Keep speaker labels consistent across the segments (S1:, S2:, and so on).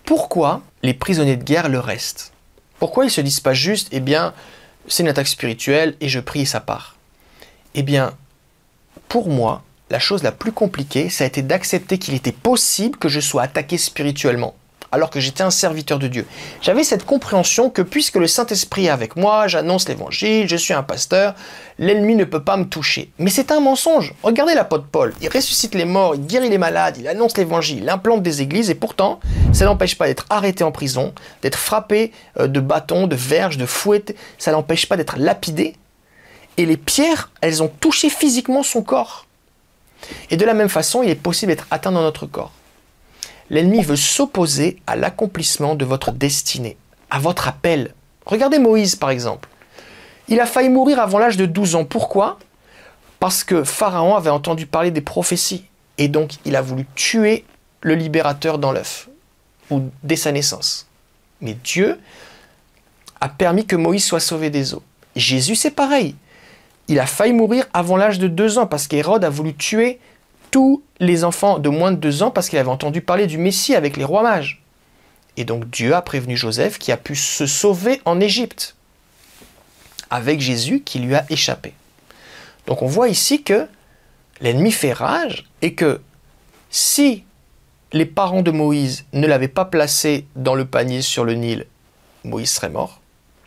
S1: Pourquoi les prisonniers de guerre le restent? Pourquoi ils ne se disent pas juste, eh bien, c'est une attaque spirituelle et je prie et ça part? Eh bien, pour moi, la chose la plus compliquée, ça a été d'accepter qu'il était possible que je sois attaqué spirituellement, alors que j'étais un serviteur de Dieu. J'avais cette compréhension que puisque le Saint-Esprit est avec moi, j'annonce l'évangile, je suis un pasteur, l'ennemi ne peut pas me toucher. Mais c'est un mensonge. Regardez l'apôtre Paul, il ressuscite les morts, il guérit les malades, il annonce l'évangile, il implante des églises, et pourtant, ça n'empêche pas d'être arrêté en prison, d'être frappé de bâtons, de verges, de fouettes, ça n'empêche pas d'être lapidé. Et les pierres, elles ont touché physiquement son corps. Et de la même façon, il est possible d'être atteint dans notre corps. L'ennemi veut s'opposer à l'accomplissement de votre destinée, à votre appel. Regardez Moïse, par exemple. Il a failli mourir avant l'âge de 12 ans. Pourquoi? Parce que Pharaon avait entendu parler des prophéties. Et donc, il a voulu tuer le libérateur dans l'œuf, ou dès sa naissance. Mais Dieu a permis que Moïse soit sauvé des eaux. Jésus, c'est pareil. Il a failli mourir avant l'âge de 2 ans parce qu'Hérode a voulu tuer tous les enfants de moins de 2 ans parce qu'il avait entendu parler du Messie avec les rois mages. Et donc Dieu a prévenu Joseph qui a pu se sauver en Égypte avec Jésus qui lui a échappé. Donc on voit ici que l'ennemi fait rage et que si les parents de Moïse ne l'avaient pas placé dans le panier sur le Nil, Moïse serait mort.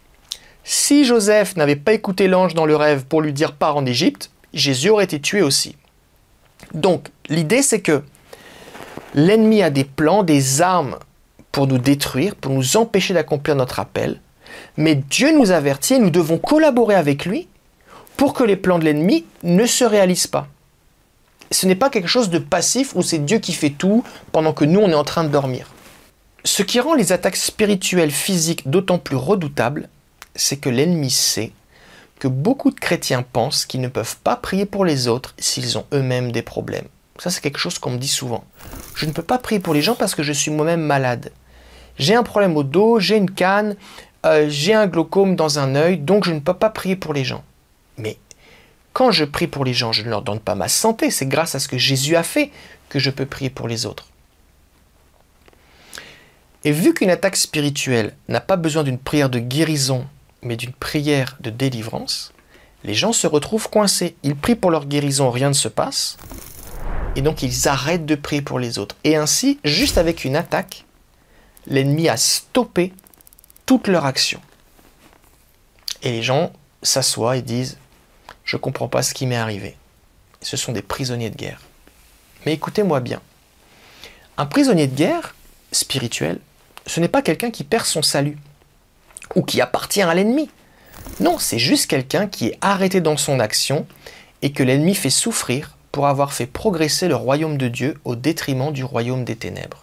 S1: Si Joseph n'avait pas écouté l'ange dans le rêve pour lui dire « pars en Égypte », Jésus aurait été tué aussi. Donc, l'idée c'est que l'ennemi a des plans, des armes pour nous détruire, pour nous empêcher d'accomplir notre appel, mais Dieu nous avertit et nous devons collaborer avec lui pour que les plans de l'ennemi ne se réalisent pas. Ce n'est pas quelque chose de passif où c'est Dieu qui fait tout pendant que nous on est en train de dormir. Ce qui rend les attaques spirituelles physiques d'autant plus redoutables, c'est que l'ennemi sait que beaucoup de chrétiens pensent qu'ils ne peuvent pas prier pour les autres s'ils ont eux-mêmes des problèmes. Ça, c'est quelque chose qu'on me dit souvent. Je ne peux pas prier pour les gens parce que je suis moi-même malade. J'ai un problème au dos, j'ai une canne, j'ai un glaucome dans un œil, donc je ne peux pas prier pour les gens. Mais quand je prie pour les gens, je ne leur donne pas ma santé. C'est grâce à ce que Jésus a fait que je peux prier pour les autres. Et vu qu'une attaque spirituelle n'a pas besoin d'une prière de guérison, mais d'une prière de délivrance, les gens se retrouvent coincés. Ils prient pour leur guérison, rien ne se passe, et donc ils arrêtent de prier pour les autres. Et ainsi, juste avec une attaque, l'ennemi a stoppé toute leur action. Et les gens s'assoient et disent « Je ne comprends pas ce qui m'est arrivé ». Ce sont des prisonniers de guerre. Mais écoutez-moi bien. Un prisonnier de guerre spirituel, ce n'est pas quelqu'un qui perd son salut ou qui appartient à l'ennemi. Non, c'est juste quelqu'un qui est arrêté dans son action et que l'ennemi fait souffrir pour avoir fait progresser le royaume de Dieu au détriment du royaume des ténèbres.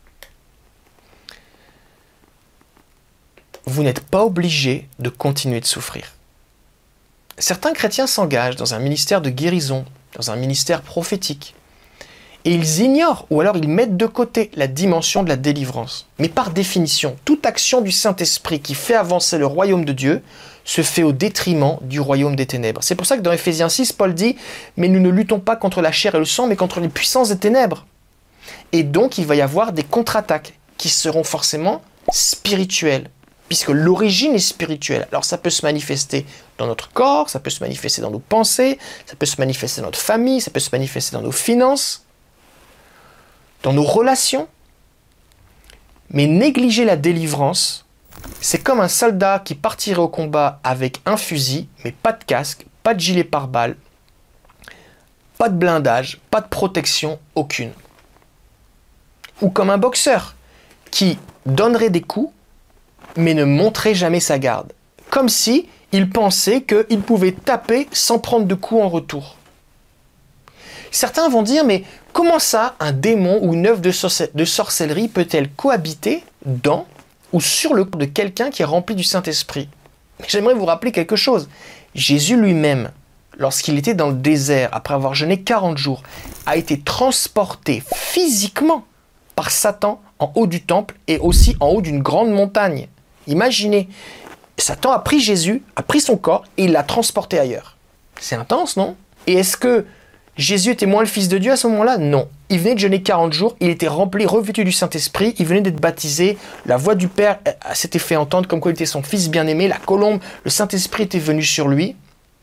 S1: Vous n'êtes pas obligé de continuer de souffrir. Certains chrétiens s'engagent dans un ministère de guérison, dans un ministère prophétique, et ils ignorent ou alors ils mettent de côté la dimension de la délivrance. Mais par définition, toute action du Saint-Esprit qui fait avancer le royaume de Dieu se fait au détriment du royaume des ténèbres. C'est pour ça que dans Éphésiens 6, Paul dit « Mais nous ne luttons pas contre la chair et le sang, mais contre les puissances des ténèbres. » Et donc, il va y avoir des contre-attaques qui seront forcément spirituelles, puisque l'origine est spirituelle. Alors ça peut se manifester dans notre corps, ça peut se manifester dans nos pensées, ça peut se manifester dans notre famille, ça peut se manifester dans nos finances, dans nos relations. Mais négliger la délivrance, c'est comme un soldat qui partirait au combat avec un fusil, mais pas de casque, pas de gilet pare-balles, pas de blindage, pas de protection, aucune. Ou comme un boxeur qui donnerait des coups, mais ne montrait jamais sa garde. Comme si il pensait qu'il pouvait taper sans prendre de coups en retour. Certains vont dire, mais comment ça, un démon ou une œuvre de sorcellerie peut-elle cohabiter dans ou sur le corps de quelqu'un qui est rempli du Saint-Esprit? J'aimerais vous rappeler quelque chose. Jésus lui-même, lorsqu'il était dans le désert, après avoir jeûné 40 jours, a été transporté physiquement par Satan en haut du temple et aussi en haut d'une grande montagne. Imaginez, Satan a pris Jésus, a pris son corps et il l'a transporté ailleurs. C'est intense, non? Et est-ce que Jésus était moins le Fils de Dieu à ce moment-là? Non. Il venait de jeûner 40 jours, il était rempli, revêtu du Saint-Esprit, il venait d'être baptisé, la voix du Père s'était fait entendre comme quoi il était son Fils bien-aimé, la colombe, le Saint-Esprit était venu sur lui.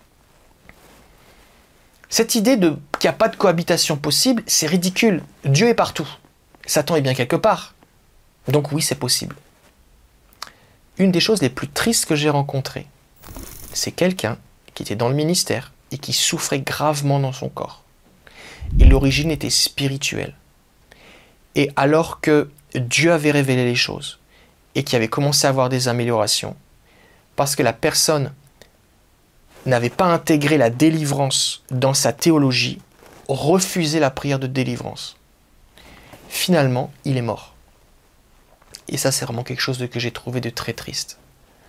S1: Cette idée qu'il n'y a pas de cohabitation possible, c'est ridicule. Dieu est partout. Satan est bien quelque part. Donc oui, c'est possible. Une des choses les plus tristes que j'ai rencontrées, c'est quelqu'un qui était dans le ministère et qui souffrait gravement dans son corps. Et l'origine était spirituelle. Et alors que Dieu avait révélé les choses et qu'il avait commencé à avoir des améliorations, parce que la personne n'avait pas intégré la délivrance dans sa théologie, refusait la prière de délivrance. Finalement, il est mort. Et ça, c'est vraiment quelque chose que j'ai trouvé de très triste.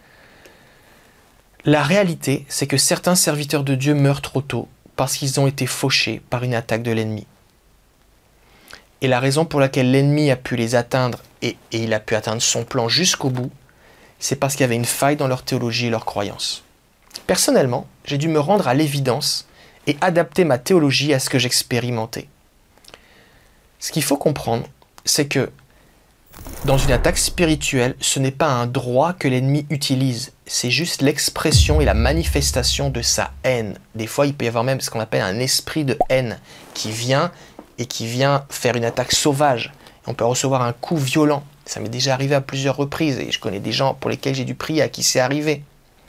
S1: La réalité, c'est que certains serviteurs de Dieu meurent trop tôt parce qu'ils ont été fauchés par une attaque de l'ennemi. Et la raison pour laquelle l'ennemi a pu les atteindre et il a pu atteindre son plan jusqu'au bout, c'est parce qu'il y avait une faille dans leur théologie et leurs croyances. Personnellement, j'ai dû me rendre à l'évidence et adapter ma théologie à ce que j'expérimentais. Ce qu'il faut comprendre, c'est que dans une attaque spirituelle, ce n'est pas un droit que l'ennemi utilise, c'est juste l'expression et la manifestation de sa haine. Des fois, il peut y avoir même ce qu'on appelle un esprit de haine qui vient faire une attaque sauvage. On peut recevoir un coup violent. Ça m'est déjà arrivé à plusieurs reprises et je connais des gens pour lesquels j'ai dû prier, à qui c'est arrivé.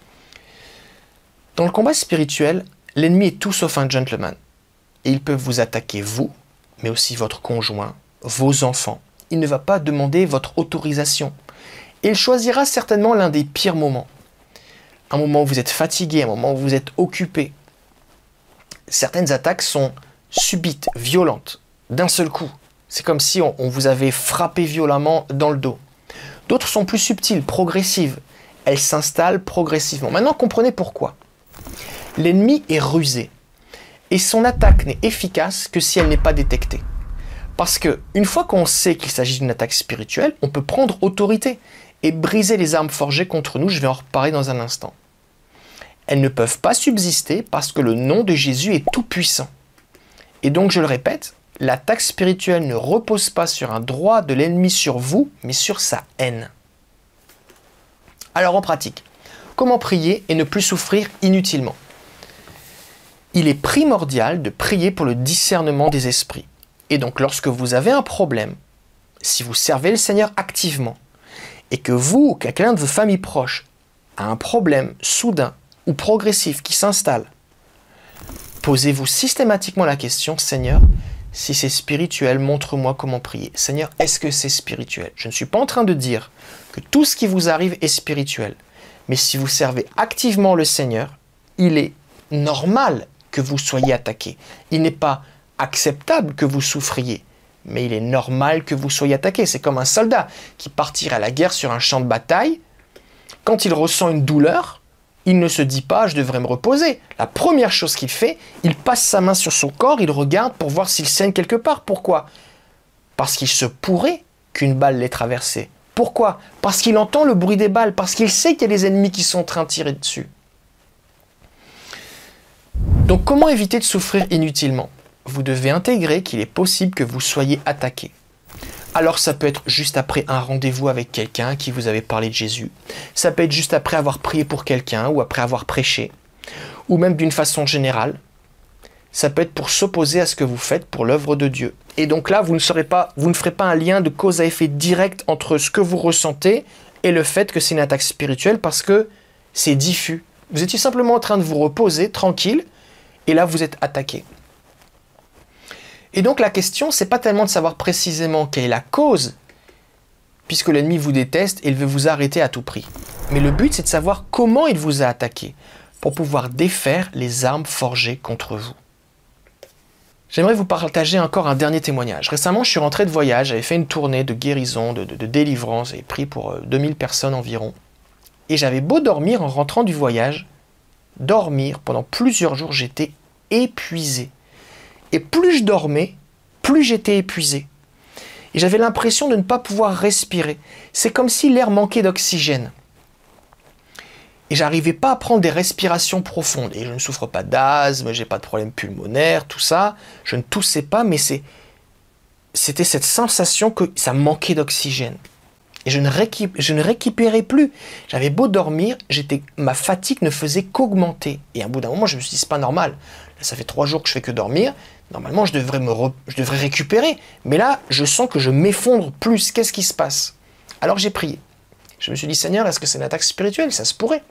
S1: Dans le combat spirituel, l'ennemi est tout sauf un gentleman. Et ils peuvent vous attaquer vous, mais aussi votre conjoint, vos enfants. Il ne va pas demander votre autorisation. Et il choisira certainement l'un des pires moments. Un moment où vous êtes fatigué, un moment où vous êtes occupé. Certaines attaques sont subites, violentes, d'un seul coup. C'est comme si on vous avait frappé violemment dans le dos. D'autres sont plus subtiles, progressives. Elles s'installent progressivement. Maintenant, comprenez pourquoi. L'ennemi est rusé. Et son attaque n'est efficace que si elle n'est pas détectée. Parce qu'une fois qu'on sait qu'il s'agit d'une attaque spirituelle, on peut prendre autorité et briser les armes forgées contre nous. Je vais en reparler dans un instant. Elles ne peuvent pas subsister parce que le nom de Jésus est tout puissant. Et donc, je le répète, l'attaque spirituelle ne repose pas sur un droit de l'ennemi sur vous, mais sur sa haine. Alors en pratique, comment prier et ne plus souffrir inutilement? Il est primordial de prier pour le discernement des esprits. Et donc lorsque vous avez un problème, si vous servez le Seigneur activement, et que vous ou quelqu'un de vos familles proches a un problème soudain ou progressif qui s'installe, posez-vous systématiquement la question, Seigneur, si c'est spirituel, montre-moi comment prier. Seigneur, est-ce que c'est spirituel? Je ne suis pas en train de dire que tout ce qui vous arrive est spirituel. Mais si vous servez activement le Seigneur, il est normal que vous soyez attaqué. Il n'est pas acceptable que vous souffriez, mais il est normal que vous soyez attaqué. C'est comme un soldat qui partirait à la guerre sur un champ de bataille. Quand il ressent une douleur, il ne se dit pas « je devrais me reposer ». La première chose qu'il fait, il passe sa main sur son corps, il regarde pour voir s'il saigne quelque part. Pourquoi? Parce qu'il se pourrait qu'une balle l'ait traversé. Pourquoi? Parce qu'il entend le bruit des balles, parce qu'il sait qu'il y a des ennemis qui sont en train de tirer dessus. Donc comment éviter de souffrir inutilement? Vous devez intégrer qu'il est possible que vous soyez attaqué. Alors ça peut être juste après un rendez-vous avec quelqu'un qui vous avait parlé de Jésus. Ça peut être juste après avoir prié pour quelqu'un ou après avoir prêché. Ou même d'une façon générale. Ça peut être pour s'opposer à ce que vous faites pour l'œuvre de Dieu. Et donc là, vous ne ferez pas un lien de cause à effet direct entre ce que vous ressentez et le fait que c'est une attaque spirituelle parce que c'est diffus. Vous étiez simplement en train de vous reposer, tranquille, et là vous êtes attaqué. Et donc la question, c'est pas tellement de savoir précisément quelle est la cause, puisque l'ennemi vous déteste et il veut vous arrêter à tout prix. Mais le but, c'est de savoir comment il vous a attaqué, pour pouvoir défaire les armes forgées contre vous. J'aimerais vous partager encore un dernier témoignage. Récemment, je suis rentré de voyage, j'avais fait une tournée de guérison, de délivrance, j'ai prié pour 2000 personnes environ. Et j'avais beau dormir en rentrant du voyage, dormir pendant plusieurs jours, j'étais épuisé. Et plus je dormais, plus j'étais épuisé. Et j'avais l'impression de ne pas pouvoir respirer. C'est comme si l'air manquait d'oxygène. Et j'arrivais pas à prendre des respirations profondes. Et je ne souffre pas d'asthme, j'ai pas de problème pulmonaire, tout ça. Je ne toussais pas, mais c'était cette sensation que ça manquait d'oxygène. Et je ne récupérais plus. J'avais beau dormir, ma fatigue ne faisait qu'augmenter. Et à un bout d'un moment, je me suis dit, c'est pas normal. Là, ça fait 3 jours que je fais que dormir. Normalement, je devrais récupérer. Mais là, je sens que je m'effondre plus. Qu'est-ce qui se passe? Alors j'ai prié. Je me suis dit, Seigneur, est-ce que c'est une attaque spirituelle? Ça se pourrait.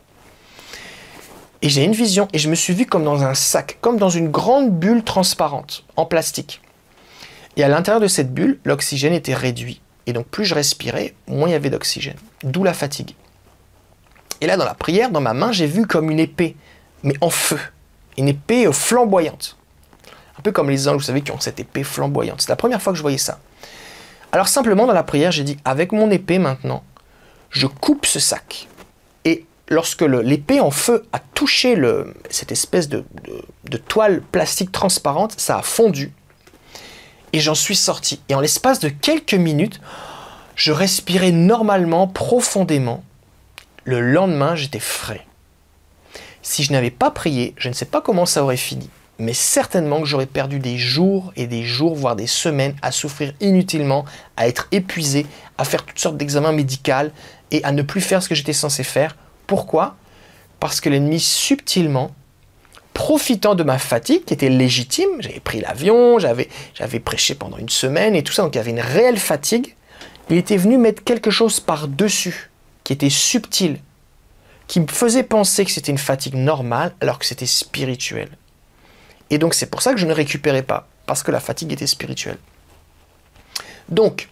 S1: Et j'ai une vision. Et je me suis vu comme dans un sac, comme dans une grande bulle transparente, en plastique. Et à l'intérieur de cette bulle, l'oxygène était réduit. Et donc, plus je respirais, moins il y avait d'oxygène. D'où la fatigue. Et là, dans la prière, dans ma main, j'ai vu comme une épée, mais en feu. Une épée flamboyante. Un peu comme les anges, vous savez, qui ont cette épée flamboyante. C'est la première fois que je voyais ça. Alors, simplement, dans la prière, j'ai dit, avec mon épée, maintenant, je coupe ce sac. Et lorsque l'épée en feu a touché cette espèce de toile plastique transparente, ça a fondu. Et j'en suis sorti. Et en l'espace de quelques minutes, je respirais normalement, profondément. Le lendemain, j'étais frais. Si je n'avais pas prié, je ne sais pas comment ça aurait fini. Mais certainement que j'aurais perdu des jours et des jours, voire des semaines, à souffrir inutilement, à être épuisé, à faire toutes sortes d'examens médicaux et à ne plus faire ce que j'étais censé faire. Pourquoi? Parce que l'ennemi, subtilement, profitant de ma fatigue, qui était légitime, j'avais pris l'avion, j'avais prêché pendant une semaine et tout ça, donc il y avait une réelle fatigue, il était venu mettre quelque chose par-dessus, qui était subtil, qui me faisait penser que c'était une fatigue normale, alors que c'était spirituel. Et donc c'est pour ça que je ne récupérais pas, parce que la fatigue était spirituelle. Donc,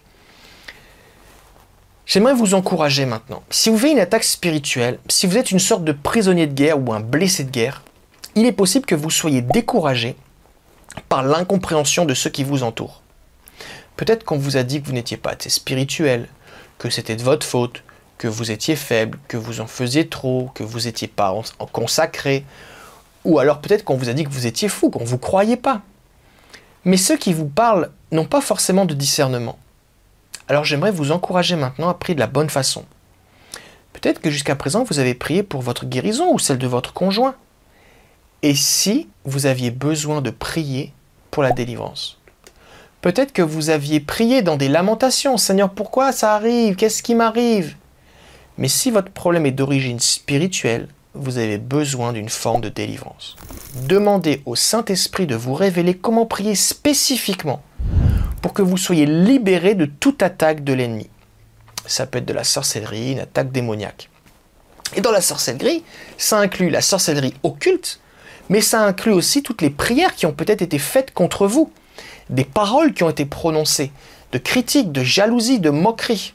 S1: j'aimerais vous encourager maintenant. Si vous vivez une attaque spirituelle, si vous êtes une sorte de prisonnier de guerre ou un blessé de guerre, il est possible que vous soyez découragé par l'incompréhension de ceux qui vous entourent. Peut-être qu'on vous a dit que vous n'étiez pas assez spirituel, que c'était de votre faute, que vous étiez faible, que vous en faisiez trop, que vous n'étiez pas consacré, ou alors peut-être qu'on vous a dit que vous étiez fou, qu'on ne vous croyait pas. Mais ceux qui vous parlent n'ont pas forcément de discernement. Alors j'aimerais vous encourager maintenant à prier de la bonne façon. Peut-être que jusqu'à présent vous avez prié pour votre guérison ou celle de votre conjoint. Et si vous aviez besoin de prier pour la délivrance? Peut-être que vous aviez prié dans des lamentations. Seigneur, pourquoi ça arrive? Qu'est-ce qui m'arrive? Mais si votre problème est d'origine spirituelle, vous avez besoin d'une forme de délivrance. Demandez au Saint-Esprit de vous révéler comment prier spécifiquement pour que vous soyez libérés de toute attaque de l'ennemi. Ça peut être de la sorcellerie, une attaque démoniaque. Et dans la sorcellerie, ça inclut la sorcellerie occulte, mais ça inclut aussi toutes les prières qui ont peut-être été faites contre vous, des paroles qui ont été prononcées, de critiques, de jalousie, de moqueries.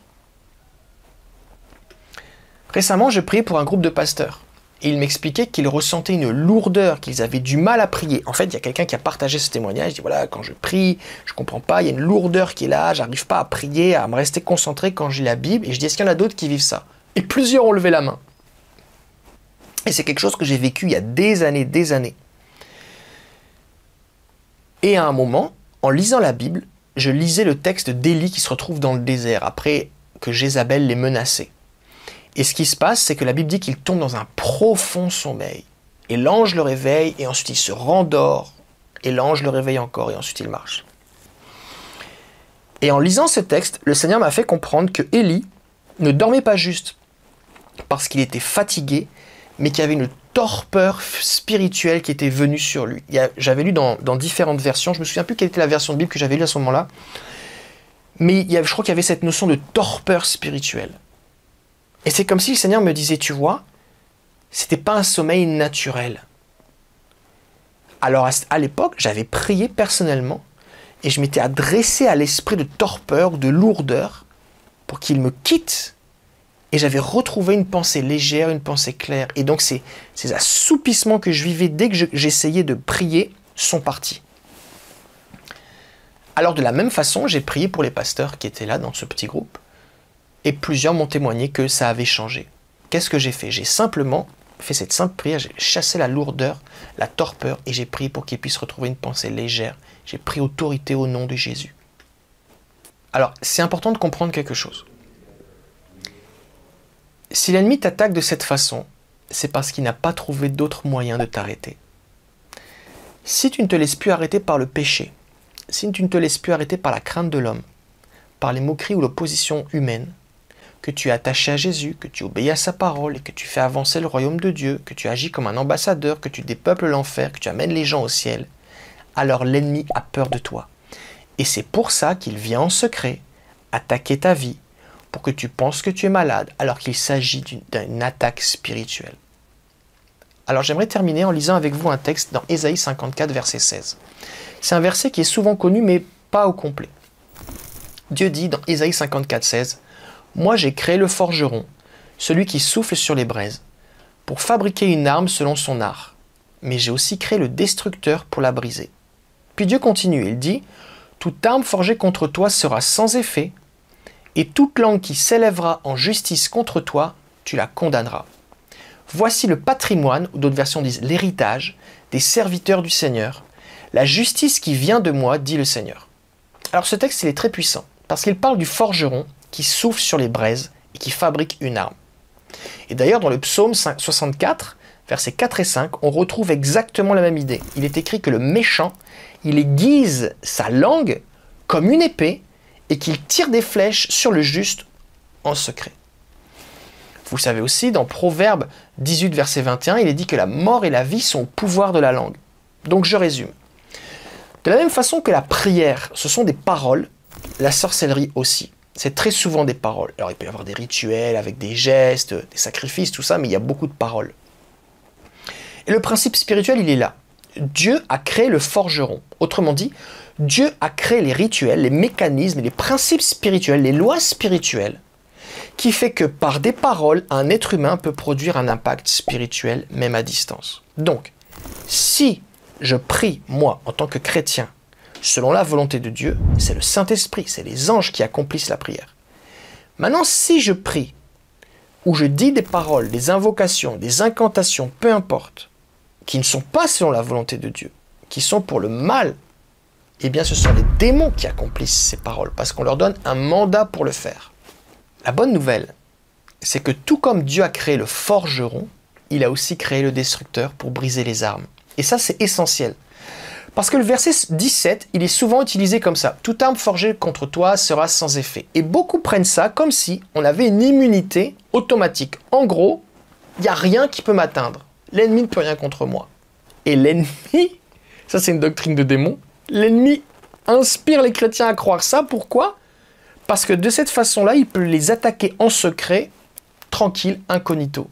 S1: Récemment, je priais pour un groupe de pasteurs. Et ils m'expliquaient qu'ils ressentaient une lourdeur, qu'ils avaient du mal à prier. En fait, il y a quelqu'un qui a partagé ce témoignage. Il dit, voilà, quand je prie, je ne comprends pas, il y a une lourdeur qui est là, j'arrive pas à prier, à me rester concentré quand je lis la Bible. Et je dis, est-ce qu'il y en a d'autres qui vivent ça? Et plusieurs ont levé la main. Et c'est quelque chose que j'ai vécu il y a des années, des années. Et à un moment, en lisant la Bible, je lisais le texte d'Élie qui se retrouve dans le désert après que Jézabel l'ait menacé. Et ce qui se passe, c'est que la Bible dit qu'il tombe dans un profond sommeil. Et l'ange le réveille, et ensuite il se rendort, et l'ange le réveille encore, et ensuite il marche. Et en lisant ce texte, le Seigneur m'a fait comprendre que Élie ne dormait pas juste parce qu'il était fatigué, mais qu'il y avait une torpeur spirituelle qui était venue sur lui. J'avais lu dans différentes versions, je me souviens plus quelle était la version de Bible que j'avais lue à ce moment-là, mais je crois qu'il y avait cette notion de torpeur spirituelle. Et c'est comme si le Seigneur me disait, tu vois, c'était pas un sommeil naturel. Alors à l'époque, j'avais prié personnellement et je m'étais adressé à l'esprit de torpeur ou de lourdeur pour qu'il me quitte. Et j'avais retrouvé une pensée légère, une pensée claire. Et donc ces assoupissements que je vivais dès que j'essayais de prier sont partis. Alors de la même façon, j'ai prié pour les pasteurs qui étaient là dans ce petit groupe. Et plusieurs m'ont témoigné que ça avait changé. Qu'est-ce que j'ai fait? J'ai simplement fait cette simple prière, j'ai chassé la lourdeur, la torpeur, et j'ai prié pour qu'ils puissent retrouver une pensée légère. J'ai pris autorité au nom de Jésus. Alors, c'est important de comprendre quelque chose. Si l'ennemi t'attaque de cette façon, c'est parce qu'il n'a pas trouvé d'autre moyen de t'arrêter. Si tu ne te laisses plus arrêter par le péché, si tu ne te laisses plus arrêter par la crainte de l'homme, par les moqueries ou l'opposition humaine, que tu es attaché à Jésus, que tu obéis à sa parole et que tu fais avancer le royaume de Dieu, que tu agis comme un ambassadeur, que tu dépeuples l'enfer, que tu amènes les gens au ciel, alors l'ennemi a peur de toi. Et c'est pour ça qu'il vient en secret attaquer ta vie, pour que tu penses que tu es malade, alors qu'il s'agit d'une attaque spirituelle. Alors j'aimerais terminer en lisant avec vous un texte dans Ésaïe 54, verset 16. C'est un verset qui est souvent connu, mais pas au complet. Dieu dit dans Ésaïe 54, 16, « Moi j'ai créé le forgeron, celui qui souffle sur les braises, pour fabriquer une arme selon son art. Mais j'ai aussi créé le destructeur pour la briser. » Puis Dieu continue, il dit, « Toute arme forgée contre toi sera sans effet, et toute langue qui s'élèvera en justice contre toi, tu la condamneras. Voici le patrimoine, ou d'autres versions disent l'héritage, des serviteurs du Seigneur, la justice qui vient de moi, dit le Seigneur. » Alors ce texte, il est très puissant, parce qu'il parle du forgeron qui souffle sur les braises et qui fabrique une arme. Et d'ailleurs, dans le psaume 64, versets 4 et 5, on retrouve exactement la même idée. Il est écrit que le méchant, il aiguise sa langue comme une épée et qu'il tire des flèches sur le juste en secret. Vous savez aussi, dans Proverbe 18, verset 21, il est dit que la mort et la vie sont au pouvoir de la langue. Donc je résume. De la même façon que la prière, ce sont des paroles, la sorcellerie aussi. C'est très souvent des paroles. Alors il peut y avoir des rituels avec des gestes, des sacrifices, tout ça, mais il y a beaucoup de paroles. Et le principe spirituel, il est là. Dieu a créé le forgeron. Autrement dit, Dieu a créé les rituels, les mécanismes, les principes spirituels, les lois spirituelles, qui fait que par des paroles, un être humain peut produire un impact spirituel, même à distance. Donc, si je prie, moi, en tant que chrétien, selon la volonté de Dieu, c'est le Saint-Esprit, c'est les anges qui accomplissent la prière. Maintenant, si je prie, ou je dis des paroles, des invocations, des incantations, peu importe, qui ne sont pas selon la volonté de Dieu, qui sont pour le mal, eh bien ce sont les démons qui accomplissent ces paroles, parce qu'on leur donne un mandat pour le faire. La bonne nouvelle, c'est que tout comme Dieu a créé le forgeron, il a aussi créé le destructeur pour briser les armes. Et ça, c'est essentiel. Parce que le verset 17, il est souvent utilisé comme ça. « Toute arme forgée contre toi sera sans effet. » Et beaucoup prennent ça comme si on avait une immunité automatique. En gros, il n'y a rien qui peut m'atteindre. L'ennemi ne peut rien contre moi. Et l'ennemi, ça c'est une doctrine de démon, l'ennemi inspire les chrétiens à croire ça. Pourquoi ? Parce que de cette façon-là, il peut les attaquer en secret, tranquille, incognito.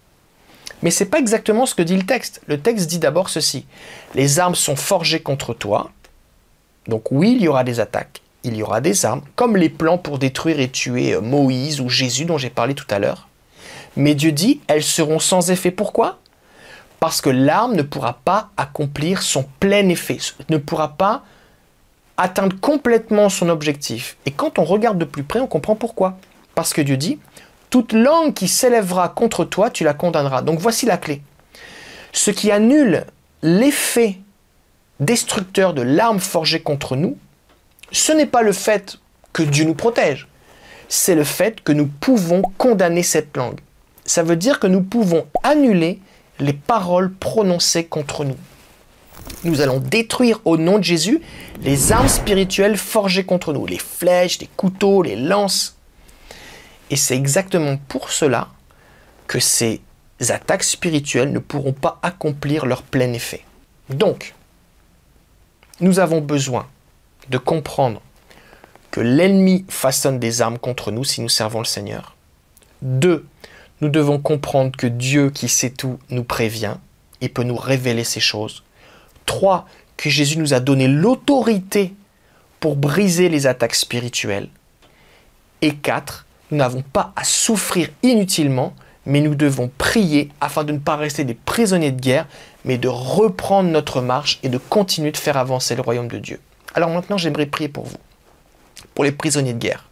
S1: Mais ce n'est pas exactement ce que dit le texte. Le texte dit d'abord ceci. Les armes sont forgées contre toi. Donc oui, il y aura des attaques. Il y aura des armes, comme les plans pour détruire et tuer Moïse ou Jésus dont j'ai parlé tout à l'heure. Mais Dieu dit, elles seront sans effet. Pourquoi ? Parce que l'arme ne pourra pas accomplir son plein effet, ne pourra pas atteindre complètement son objectif. Et quand on regarde de plus près, on comprend pourquoi. Parce que Dieu dit, toute langue qui s'élèvera contre toi, tu la condamneras. Donc voici la clé. Ce qui annule l'effet destructeur de l'arme forgée contre nous, ce n'est pas le fait que Dieu nous protège, c'est le fait que nous pouvons condamner cette langue. Ça veut dire que nous pouvons annuler les paroles prononcées contre nous. Nous allons détruire au nom de Jésus les armes spirituelles forgées contre nous, les flèches, les couteaux, les lances. Et c'est exactement pour cela que ces attaques spirituelles ne pourront pas accomplir leur plein effet. Donc, nous avons besoin de comprendre que l'ennemi façonne des armes contre nous si nous servons le Seigneur. 2, nous devons comprendre que Dieu qui sait tout nous prévient et peut nous révéler ces choses. 3, que Jésus nous a donné l'autorité pour briser les attaques spirituelles. Et 4, nous n'avons pas à souffrir inutilement, mais nous devons prier afin de ne pas rester des prisonniers de guerre, mais de reprendre notre marche et de continuer de faire avancer le royaume de Dieu. Alors maintenant, j'aimerais prier pour vous, pour les prisonniers de guerre.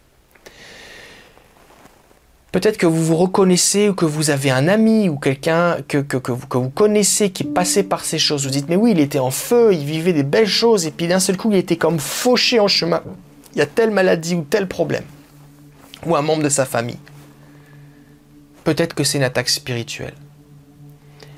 S1: Peut-être que vous vous reconnaissez ou que vous avez un ami ou quelqu'un que vous connaissez qui est passé par ces choses. Vous dites, mais oui, il était en feu, il vivait des belles choses et puis d'un seul coup, il était comme fauché en chemin. Il y a telle maladie ou tel problème. Ou un membre de sa famille. Peut-être que c'est une attaque spirituelle.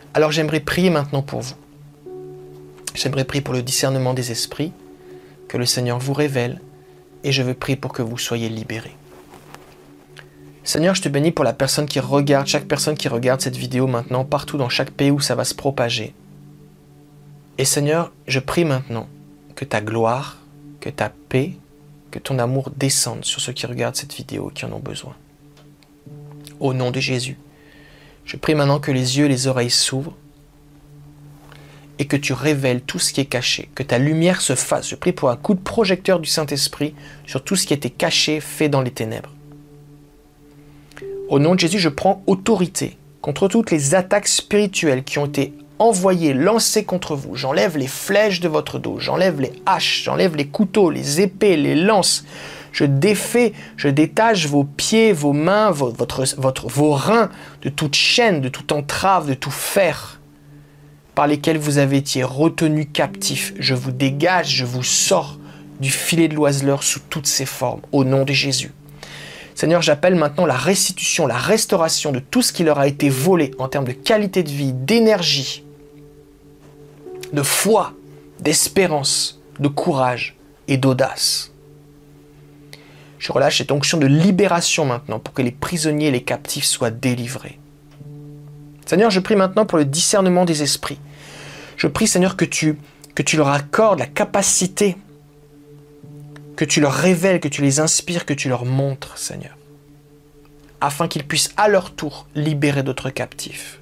S1: Alors j'aimerais prier maintenant pour vous. J'aimerais prier pour le discernement des esprits, que le Seigneur vous révèle, et je veux prier pour que vous soyez libérés. Seigneur, je te bénis pour la personne qui regarde, chaque personne qui regarde cette vidéo maintenant, partout dans chaque pays où ça va se propager. Et Seigneur, je prie maintenant que ta gloire, que ta paix, que ton amour descende sur ceux qui regardent cette vidéo et qui en ont besoin. Au nom de Jésus, je prie maintenant que les yeux et les oreilles s'ouvrent et que tu révèles tout ce qui est caché, que ta lumière se fasse. Je prie pour un coup de projecteur du Saint-Esprit sur tout ce qui était caché, fait dans les ténèbres. Au nom de Jésus, je prends autorité contre toutes les attaques spirituelles qui ont été envoyées, lancées contre vous. J'enlève les flèches de votre dos, j'enlève les haches, j'enlève les couteaux, les épées, les lances. Je défais, je détache vos pieds, vos mains, vos reins de toute chaîne, de toute entrave, de tout fer par lesquels vous avez été retenus captifs. Je vous dégage, je vous sors du filet de l'oiseleur sous toutes ses formes, au nom de Jésus. Seigneur, j'appelle maintenant la restitution, la restauration de tout ce qui leur a été volé en termes de qualité de vie, d'énergie, de foi, d'espérance, de courage et d'audace. Je relâche cette onction de libération maintenant pour que les prisonniers et les captifs soient délivrés. Seigneur, je prie maintenant pour le discernement des esprits. Je prie, Seigneur, que tu leur accordes la capacité, que tu leur révèles, que tu les inspires, que tu leur montres, Seigneur, afin qu'ils puissent à leur tour libérer d'autres captifs.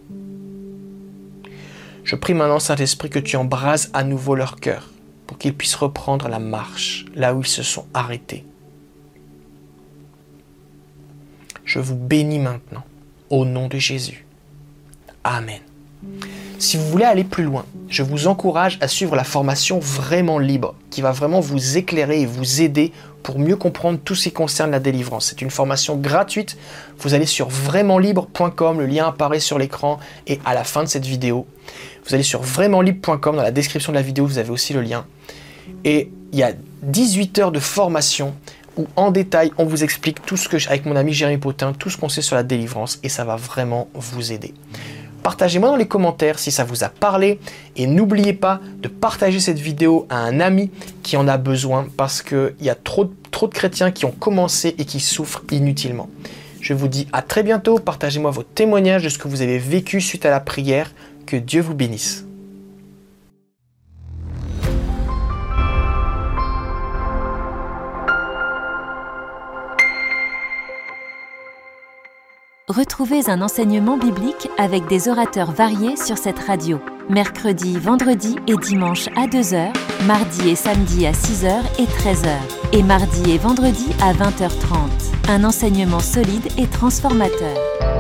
S1: Je prie maintenant, Saint-Esprit, que tu embrases à nouveau leur cœur pour qu'ils puissent reprendre la marche là où ils se sont arrêtés. Je vous bénis maintenant, au nom de Jésus. Amen. Si vous voulez aller plus loin, je vous encourage à suivre la formation Vraiment Libre, qui va vraiment vous éclairer et vous aider pour mieux comprendre tout ce qui concerne la délivrance. C'est une formation gratuite. Vous allez sur vraimontlibre.com, le lien apparaît sur l'écran et à la fin de cette vidéo. Vous allez sur vraimontlibre.com, dans la description de la vidéo, vous avez aussi le lien. Et il y a 18 heures de formation où en détail, on vous explique tout ce que, avec mon ami Jérémy Potin, tout ce qu'on sait sur la délivrance et ça va vraiment vous aider. Partagez-moi dans les commentaires si ça vous a parlé et n'oubliez pas de partager cette vidéo à un ami qui en a besoin parce qu'il y a trop de chrétiens qui ont commencé et qui souffrent inutilement. Je vous dis à très bientôt, partagez-moi vos témoignages de ce que vous avez vécu suite à la prière. Que Dieu vous bénisse.
S2: Retrouvez un enseignement biblique avec des orateurs variés sur cette radio. Mercredi, vendredi et dimanche à 2h, mardi et samedi à 6h et 13h. Et mardi et vendredi à 20h30. Un enseignement solide et transformateur.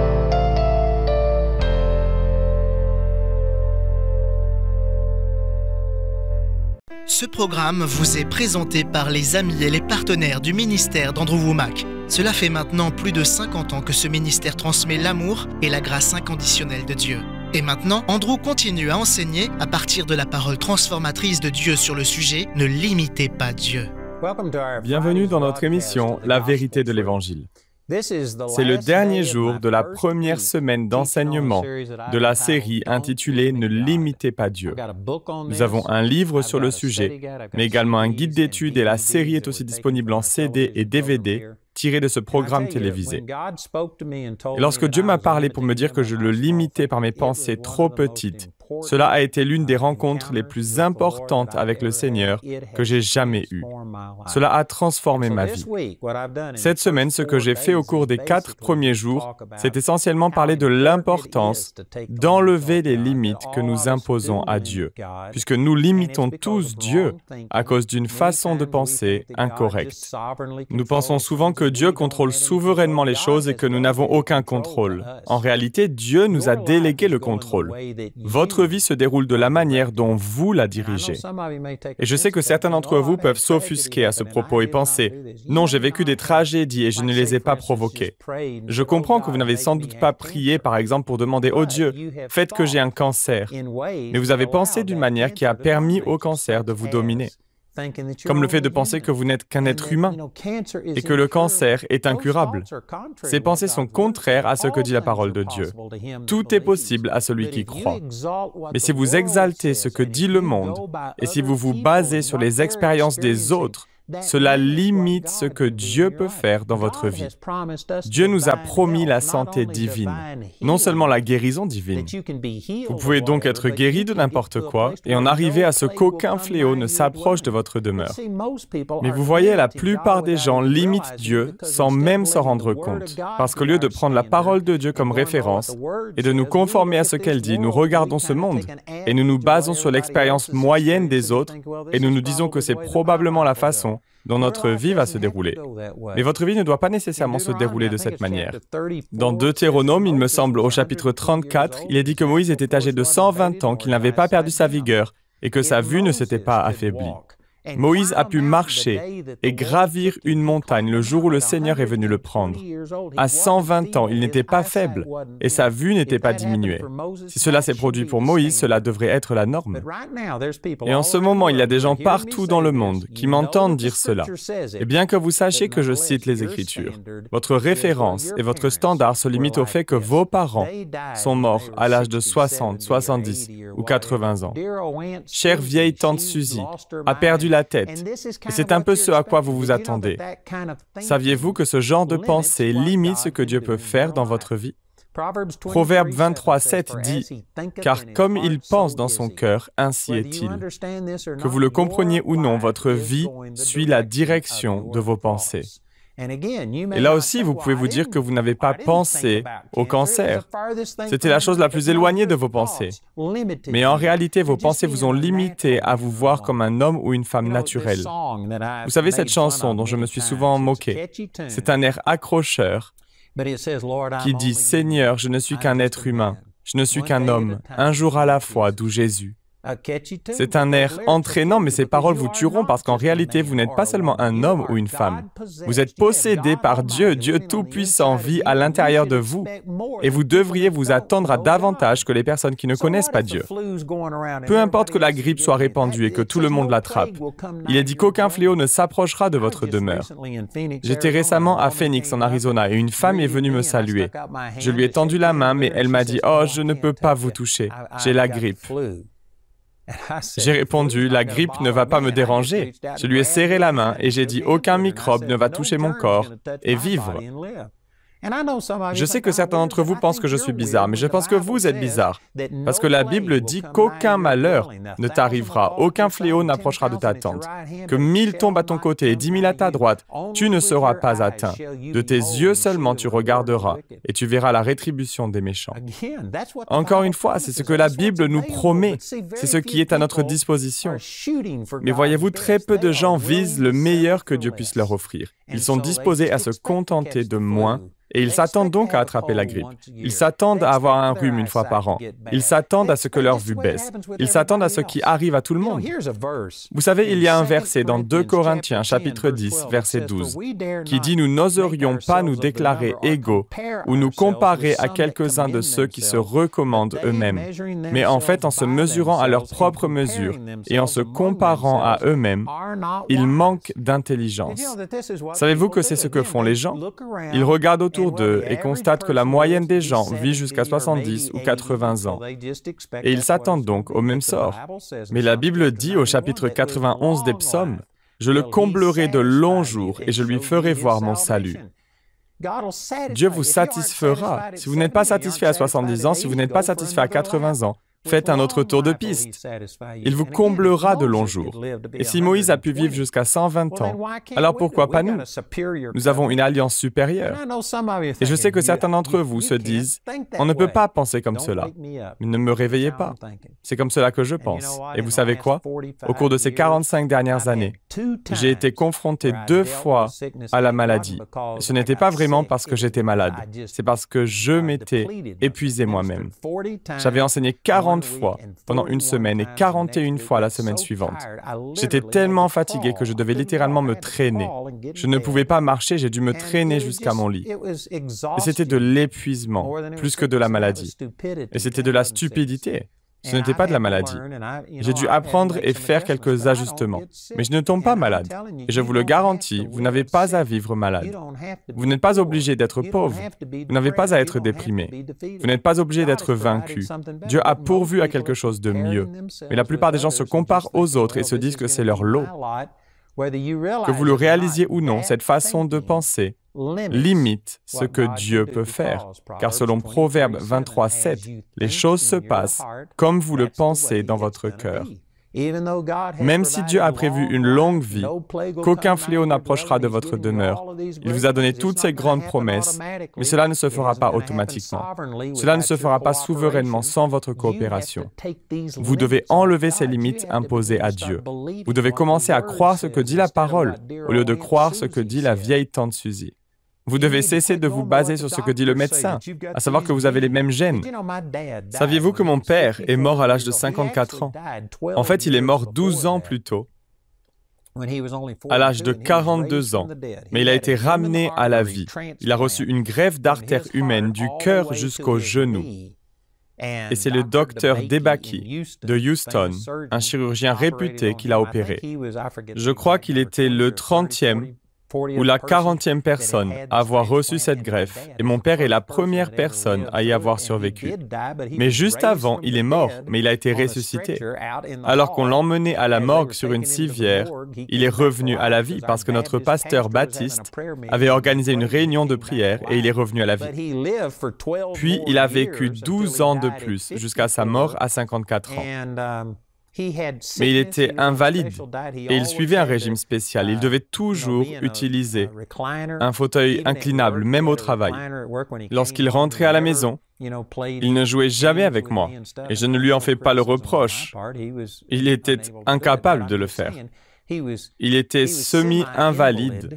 S3: Ce programme vous est présenté par les amis et les partenaires du ministère d'Andrew Wommack. Cela fait maintenant plus de 50 ans que ce ministère transmet l'amour et la grâce inconditionnelle de Dieu. Et maintenant, Andrew continue à enseigner à partir de la parole transformatrice de Dieu sur le sujet « Ne limitez pas Dieu ».
S4: Bienvenue dans notre émission « La vérité de l'Évangile ». C'est le dernier jour de la première semaine d'enseignement de la série intitulée « Ne limitez pas Dieu ». Nous avons un livre sur le sujet, mais également un guide d'études et la série est aussi disponible en CD et DVD tiré de ce programme télévisé. Et lorsque Dieu m'a parlé pour me dire que je le limitais par mes pensées trop petites, cela a été l'une des rencontres les plus importantes avec le Seigneur que j'ai jamais eues. Cela a transformé ma vie. Cette semaine, ce que j'ai fait au cours des 4 premiers jours, c'est essentiellement parler de l'importance d'enlever les limites que nous imposons à Dieu, puisque nous limitons tous Dieu à cause d'une façon de penser incorrecte. Nous pensons souvent que Dieu contrôle souverainement les choses et que nous n'avons aucun contrôle. En réalité, Dieu nous a délégué le contrôle. Votre vie se déroule de la manière dont vous la dirigez. Et je sais que certains d'entre vous peuvent s'offusquer à ce propos et penser « Non, j'ai vécu des tragédies et je ne les ai pas provoquées. » Je comprends que vous n'avez sans doute pas prié, par exemple, pour demander « Oh Dieu, faites que j'ai un cancer. » Mais vous avez pensé d'une manière qui a permis au cancer de vous dominer. comme le fait de penser que vous n'êtes qu'un être humain et que le cancer est incurable. Ces pensées sont contraires à ce que dit la parole de Dieu. Tout est possible à celui qui croit. Mais si vous exaltez ce que dit le monde et si vous vous basez sur les expériences des autres, cela limite ce que Dieu peut faire dans votre vie. Dieu nous a promis la santé divine, non seulement la guérison divine. Vous pouvez donc être guéri de n'importe quoi et en arriver à ce qu'aucun fléau ne s'approche de votre demeure. Mais vous voyez, la plupart des gens limitent Dieu sans même s'en rendre compte, parce qu'au lieu de prendre la parole de Dieu comme référence et de nous conformer à ce qu'elle dit, nous regardons ce monde et nous nous basons sur l'expérience moyenne des autres et nous nous disons que c'est probablement la façon dont notre vie va se dérouler. Mais votre vie ne doit pas nécessairement se dérouler de cette manière. Dans Deutéronome, il me semble, au chapitre 34, il est dit que Moïse était âgé de 120 ans, qu'il n'avait pas perdu sa vigueur et que sa vue ne s'était pas affaiblie. Moïse a pu marcher et gravir une montagne le jour où le Seigneur est venu le prendre. À 120 ans, il n'était pas faible et sa vue n'était pas diminuée. Si cela s'est produit pour Moïse, cela devrait être la norme. Et en ce moment, il y a des gens partout dans le monde qui m'entendent dire cela. Et bien que vous sachiez que je cite les Écritures, votre référence et votre standard se limitent au fait que vos parents sont morts à l'âge de 60, 70 ou 80 ans. Chère vieille tante Suzy a perdu la tête. Et c'est un peu ce à quoi vous vous attendez. Saviez-vous que ce genre de pensée limite ce que Dieu peut faire dans votre vie? Proverbe 23:7 dit « Car comme il pense dans son cœur, ainsi est-il. » Que vous le compreniez ou non, votre vie suit la direction de vos pensées. Et là aussi, vous pouvez vous dire que vous n'avez pas pensé au cancer. C'était la chose la plus éloignée de vos pensées. Mais en réalité, vos pensées vous ont limité à vous voir comme un homme ou une femme naturelle. Vous savez cette chanson dont je me suis souvent moqué? C'est un air accrocheur qui dit « Seigneur, je ne suis qu'un être humain, je ne suis qu'un homme, un jour à la fois, d'où Jésus. » C'est un air entraînant, mais ces paroles vous tueront parce qu'en réalité, vous n'êtes pas seulement un homme ou une femme. Vous êtes possédé par Dieu, Dieu Tout-Puissant vit à l'intérieur de vous. Et vous devriez vous attendre à davantage que les personnes qui ne connaissent pas Dieu. Peu importe que la grippe soit répandue et que tout le monde l'attrape, il est dit qu'aucun fléau ne s'approchera de votre demeure. J'étais récemment à Phoenix, en Arizona, et une femme est venue me saluer. Je lui ai tendu la main, mais elle m'a dit « Oh, je ne peux pas vous toucher, j'ai la grippe. » J'ai répondu, la grippe ne va pas me déranger. Je lui ai serré la main et j'ai dit, aucun microbe ne va toucher mon corps et vivre. Je sais que certains d'entre vous pensent que je suis bizarre, mais je pense que vous êtes bizarre. Parce que la Bible dit qu'aucun malheur ne t'arrivera, aucun fléau n'approchera de ta tente. Que 1000 tombent à ton côté et 10 000 à ta droite, tu ne seras pas atteint. De tes yeux seulement tu regarderas et tu verras la rétribution des méchants. Encore une fois, c'est ce que la Bible nous promet. C'est ce qui est à notre disposition. Mais voyez-vous, très peu de gens visent le meilleur que Dieu puisse leur offrir. Ils sont disposés à se contenter de moins. Et ils s'attendent donc à attraper la grippe. Ils s'attendent à avoir un rhume une fois par an. Ils s'attendent à ce que leur vue baisse. Ils s'attendent à ce qui arrive à tout le monde. Vous savez, il y a un verset dans 2 Corinthiens, chapitre 10, verset 12, qui dit « Nous n'oserions pas nous déclarer égaux ou nous comparer à quelques-uns de ceux qui se recommandent eux-mêmes, mais en fait, en se mesurant à leur propre mesure et en se comparant à eux-mêmes, ils manquent d'intelligence. » Savez-vous que c'est ce que font les gens? Ils regardent autour d'eux et constatent que la moyenne des gens vit jusqu'à 70 ou 80 ans. Et ils s'attendent donc au même sort. Mais la Bible dit au chapitre 91 des Psaumes, « Je le comblerai de longs jours et je lui ferai voir mon salut. » Dieu vous satisfera. Si vous n'êtes pas satisfait à 70 ans, si vous n'êtes pas satisfait à 80 ans, faites un autre tour de piste. Il vous comblera de longs jours. Et si Moïse a pu vivre jusqu'à 120 ans, alors pourquoi pas nous? Nous avons une alliance supérieure. Et je sais que certains d'entre vous se disent, on ne peut pas penser comme cela. Mais ne me réveillez pas. C'est comme cela que je pense. Et vous savez quoi? Au cours de ces 45 dernières années, j'ai été confronté 2 fois à la maladie. Et ce n'était pas vraiment parce que j'étais malade. C'est parce que je m'étais épuisé moi-même. J'avais enseigné 40 fois pendant une semaine et 41 fois la semaine suivante. J'étais tellement fatigué que je devais littéralement me traîner. Je ne pouvais pas marcher, j'ai dû me traîner jusqu'à mon lit. Et c'était de l'épuisement, plus que de la maladie. Et c'était de la stupidité. Ce n'était pas de la maladie. J'ai dû apprendre et faire quelques ajustements. Mais je ne tombe pas malade. Et je vous le garantis, vous n'avez pas à vivre malade. Vous n'êtes pas obligé d'être pauvre. Vous n'avez pas à être déprimé. Vous n'êtes pas obligé d'être vaincu. Dieu a pourvu à quelque chose de mieux. Mais la plupart des gens se comparent aux autres et se disent que c'est leur lot. Que vous le réalisiez ou non, cette façon de penser limite ce que Dieu peut faire. Car selon Proverbe 23:7, les choses se passent comme vous le pensez dans votre cœur. Même si Dieu a prévu une longue vie, qu'aucun fléau n'approchera de votre demeure. Il vous a donné toutes ces grandes promesses, mais cela ne se fera pas automatiquement. Cela ne se fera pas souverainement sans votre coopération. Vous devez enlever ces limites imposées à Dieu. Vous devez commencer à croire ce que dit la parole, au lieu de croire ce que dit la vieille tante Suzy. Vous devez cesser de vous baser sur ce que dit le médecin, à savoir que vous avez les mêmes gènes. Saviez-vous que mon père est mort à l'âge de 54 ans? En fait, il est mort 12 ans plus tôt, à l'âge de 42 ans, mais il a été ramené à la vie. Il a reçu une greffe d'artère humaine du cœur jusqu'au genou. Et c'est le docteur Debaki de Houston, un chirurgien réputé, qui l'a opéré. Je crois qu'il était le 30e ou la 40e personne à avoir reçu cette greffe, et mon père est la première personne à y avoir survécu. Mais juste avant, il est mort, mais il a été ressuscité. Alors qu'on l'emmenait à la morgue sur une civière, il est revenu à la vie parce que notre pasteur Baptiste avait organisé une réunion de prière et il est revenu à la vie. Puis, il a vécu 12 ans de plus, jusqu'à sa mort à 54 ans. Mais il était invalide et il suivait un régime spécial. Il devait toujours utiliser un fauteuil inclinable, même au travail. Lorsqu'il rentrait à la maison, il ne jouait jamais avec moi et je ne lui en fais pas le reproche. Il était incapable de le faire. Il était semi-invalide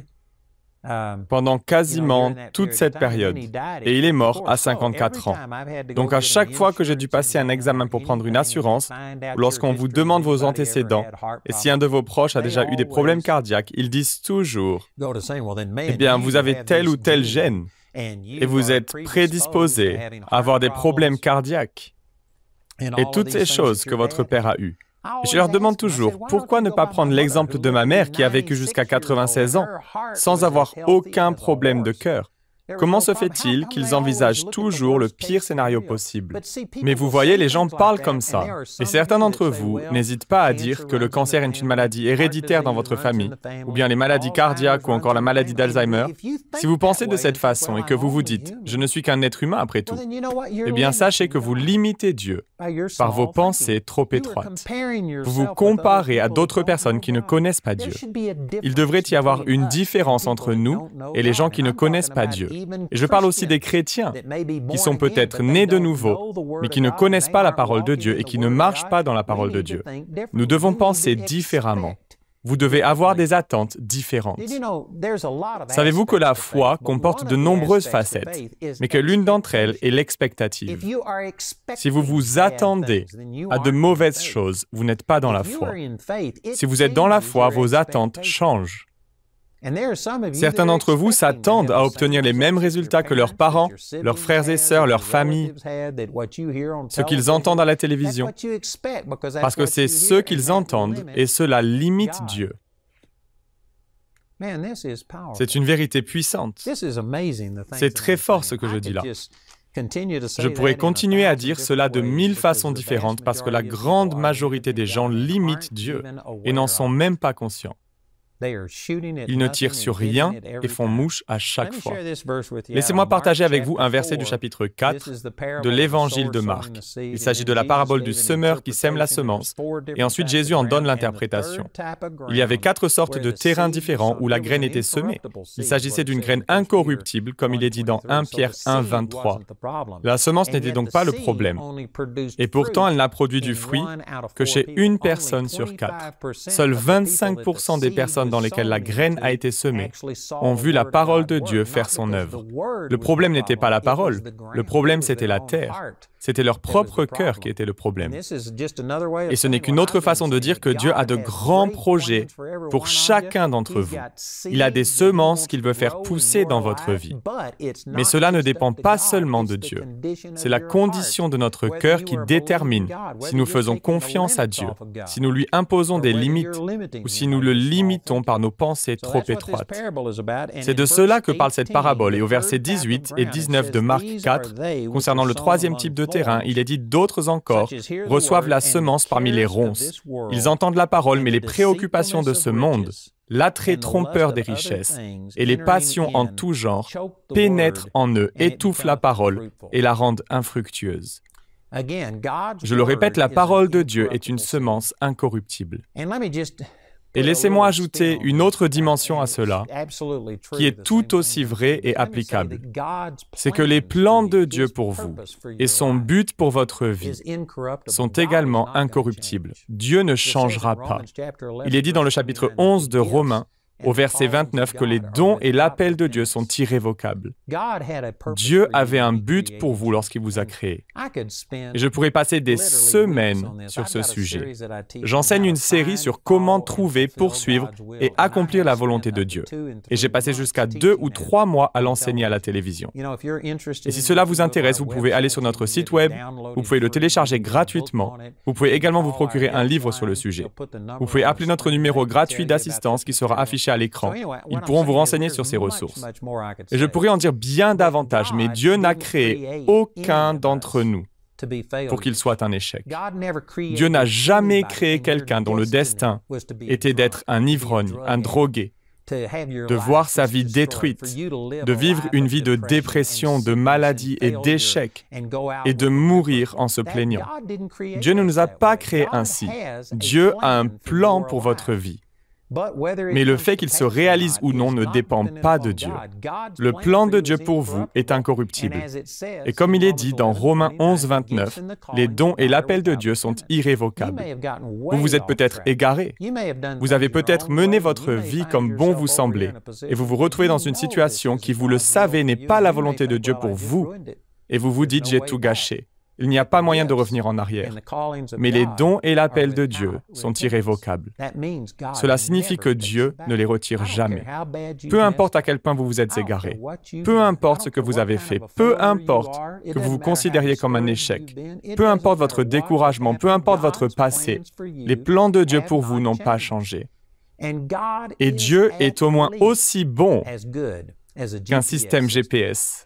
S4: pendant quasiment toute cette période. Et il est mort à 54 ans. Donc à chaque fois que j'ai dû passer un examen pour prendre une assurance, ou lorsqu'on vous demande vos antécédents, et si un de vos proches a déjà eu des problèmes cardiaques, ils disent toujours « Eh bien, vous avez tel ou tel gène, et vous êtes prédisposé à avoir des problèmes cardiaques. » Et toutes ces choses que votre père a eues. Je leur demande toujours, pourquoi ne pas prendre l'exemple de ma mère qui a vécu jusqu'à 96 ans sans avoir aucun problème de cœur? Comment se fait-il qu'ils envisagent toujours le pire scénario possible? Mais vous voyez, les gens parlent comme ça. Et certains d'entre vous n'hésitent pas à dire que le cancer est une maladie héréditaire dans votre famille, ou bien les maladies cardiaques ou encore la maladie d'Alzheimer. Si vous pensez de cette façon et que vous vous dites « je ne suis qu'un être humain après tout », eh bien sachez que vous limitez Dieu par vos pensées trop étroites. Vous vous comparez à d'autres personnes qui ne connaissent pas Dieu. Il devrait y avoir une différence entre nous et les gens qui ne connaissent pas Dieu. Et je parle aussi des chrétiens qui sont peut-être nés de nouveau, mais qui ne connaissent pas la parole de Dieu et qui ne marchent pas dans la parole de Dieu. Nous devons penser différemment. Vous devez avoir des attentes différentes. Savez-vous que la foi comporte de nombreuses facettes, mais que l'une d'entre elles est l'expectative. Si vous vous attendez à de mauvaises choses, vous n'êtes pas dans la foi. Si vous êtes dans la foi, vos attentes changent. Certains d'entre vous s'attendent à obtenir les mêmes résultats que leurs parents, leurs frères et sœurs, leur famille, ce qu'ils entendent à la télévision, parce que c'est ce qu'ils entendent et cela limite Dieu. C'est une vérité puissante. C'est très fort ce que je dis là. Je pourrais continuer à dire cela de 1000 façons différentes parce que la grande majorité des gens limitent Dieu et n'en sont même pas conscients. Ils ne tirent sur rien et font mouche à chaque fois. Laissez-moi partager avec vous un verset du chapitre 4 de l'Évangile de Marc. Il s'agit de la parabole du semeur qui sème la semence, et ensuite Jésus en donne l'interprétation. Il y avait 4 sortes de terrains différents où la graine était semée. Il s'agissait d'une graine incorruptible, comme il est dit dans 1 Pierre 1, 23. La semence n'était donc pas le problème. Et pourtant, elle n'a produit du fruit que chez une personne sur 4. Seuls 25% des personnes dans lesquelles la graine a été semée ont vu la parole de Dieu faire son œuvre. Le problème n'était pas la parole, le problème c'était la terre. C'était leur propre cœur qui était le problème. Et ce n'est qu'une autre façon de dire que Dieu a de grands projets pour chacun d'entre vous. Il a des semences qu'il veut faire pousser dans votre vie. Mais cela ne dépend pas seulement de Dieu. C'est la condition de notre cœur qui détermine si nous faisons confiance à Dieu, si nous lui imposons des limites ou si nous le limitons par nos pensées trop étroites. C'est de cela que parle cette parabole. Et au verset 18 et 19 de Marc 4, concernant le troisième type de terrain, il est dit « D'autres encore reçoivent la semence parmi les ronces. Ils entendent la parole, mais les préoccupations de ce monde, l'attrait trompeur des richesses et les passions en tout genre pénètrent en eux, étouffent la parole et la rendent infructueuse. » Je le répète, la parole de Dieu est une semence incorruptible. Et laissez-moi ajouter une autre dimension à cela, qui est tout aussi vraie et applicable. C'est que les plans de Dieu pour vous et son but pour votre vie sont également incorruptibles. Dieu ne changera pas. Il est dit dans le chapitre 11 de Romains, au verset 29, que les dons et l'appel de Dieu sont irrévocables. Dieu avait un but pour vous lorsqu'il vous a créé. Et je pourrais passer des semaines sur ce sujet. J'enseigne une série sur comment trouver, poursuivre et accomplir la volonté de Dieu. Et j'ai passé jusqu'à 2 ou 3 mois à l'enseigner à la télévision. Et si cela vous intéresse, vous pouvez aller sur notre site web, vous pouvez le télécharger gratuitement. Vous pouvez également vous procurer un livre sur le sujet. Vous pouvez appeler notre numéro gratuit d'assistance qui sera affiché à l'écran. Ils pourront vous renseigner sur ces ressources. Et je pourrais en dire bien davantage, mais Dieu n'a créé aucun d'entre nous pour qu'il soit un échec. Dieu n'a jamais créé quelqu'un dont le destin était d'être un ivrogne, un drogué, de voir sa vie détruite, de vivre une vie de dépression, de maladie et d'échec, et de mourir en se plaignant. Dieu ne nous a pas créés ainsi. Dieu a un plan pour votre vie. Mais le fait qu'il se réalise ou non ne dépend pas de Dieu. Le plan de Dieu pour vous est incorruptible. Et comme il est dit dans Romains 11, 29, les dons et l'appel de Dieu sont irrévocables. Vous vous êtes peut-être égaré. Vous avez peut-être mené votre vie comme bon vous semblait. Et vous vous retrouvez dans une situation qui, vous le savez, n'est pas la volonté de Dieu pour vous. Et vous vous dites, j'ai tout gâché. Il n'y a pas moyen de revenir en arrière. Mais les dons et l'appel de Dieu sont irrévocables. Cela signifie que Dieu ne les retire jamais. Peu importe à quel point vous vous êtes égaré, peu importe ce que vous avez fait, peu importe que vous vous considériez comme un échec, peu importe votre découragement, peu importe votre passé, les plans de Dieu pour vous n'ont pas changé. Et Dieu est au moins aussi bon qu'un système GPS.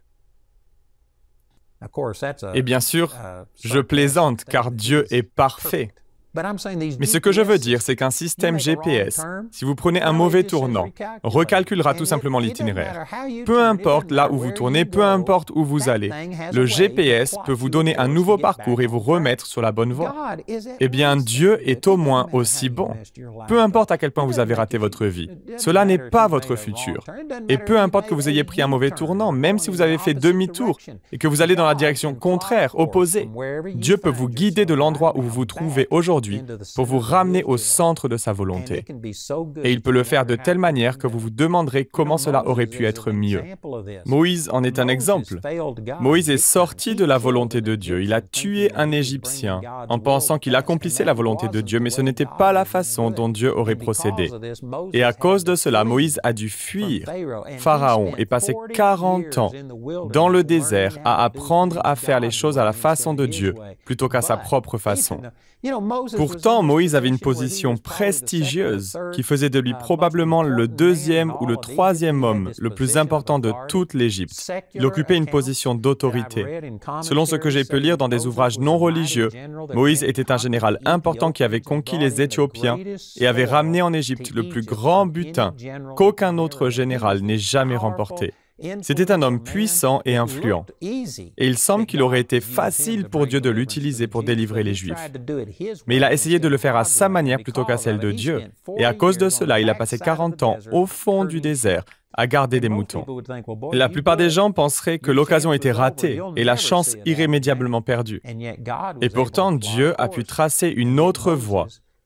S4: Et bien sûr, je plaisante car Dieu est parfait. Mais ce que je veux dire, c'est qu'un système GPS, si vous prenez un mauvais tournant, recalculera tout simplement l'itinéraire. Peu importe là où vous tournez, peu importe où vous allez, le GPS peut vous donner un nouveau parcours et vous remettre sur la bonne voie. Eh bien, Dieu est au moins aussi bon. Peu importe à quel point vous avez raté votre vie, cela n'est pas votre futur. Et peu importe que vous ayez pris un mauvais tournant, même si vous avez fait demi-tour et que vous allez dans la direction contraire, opposée, Dieu peut vous guider de l'endroit où vous vous trouvez aujourd'hui pour vous ramener au centre de sa volonté. Et il peut le faire de telle manière que vous vous demanderez comment cela aurait pu être mieux. Moïse en est un exemple. Moïse est sorti de la volonté de Dieu. Il a tué un Égyptien en pensant qu'il accomplissait la volonté de Dieu, mais ce n'était pas la façon dont Dieu aurait procédé. Et à cause de cela, Moïse a dû fuir Pharaon et passer 40 ans dans le désert à apprendre à faire les choses à la façon de Dieu plutôt qu'à sa propre façon. Pourtant, Moïse avait une position prestigieuse qui faisait de lui probablement le 2e ou le 3e homme le plus important de toute l'Égypte. Il occupait une position d'autorité. Selon ce que j'ai pu lire dans des ouvrages non religieux, Moïse était un général important qui avait conquis les Éthiopiens et avait ramené en Égypte le plus grand butin qu'aucun autre général n'ait jamais remporté. C'était un homme puissant et influent. Et il semble qu'il aurait été facile pour Dieu de l'utiliser pour délivrer les Juifs. Mais il a essayé de le faire à sa manière plutôt qu'à celle de Dieu. Et à cause de cela, il a passé 40 ans au fond du désert à garder des moutons. La plupart des gens penseraient que l'occasion était ratée et la chance irrémédiablement perdue. Et pourtant, Dieu a pu tracer une autre voie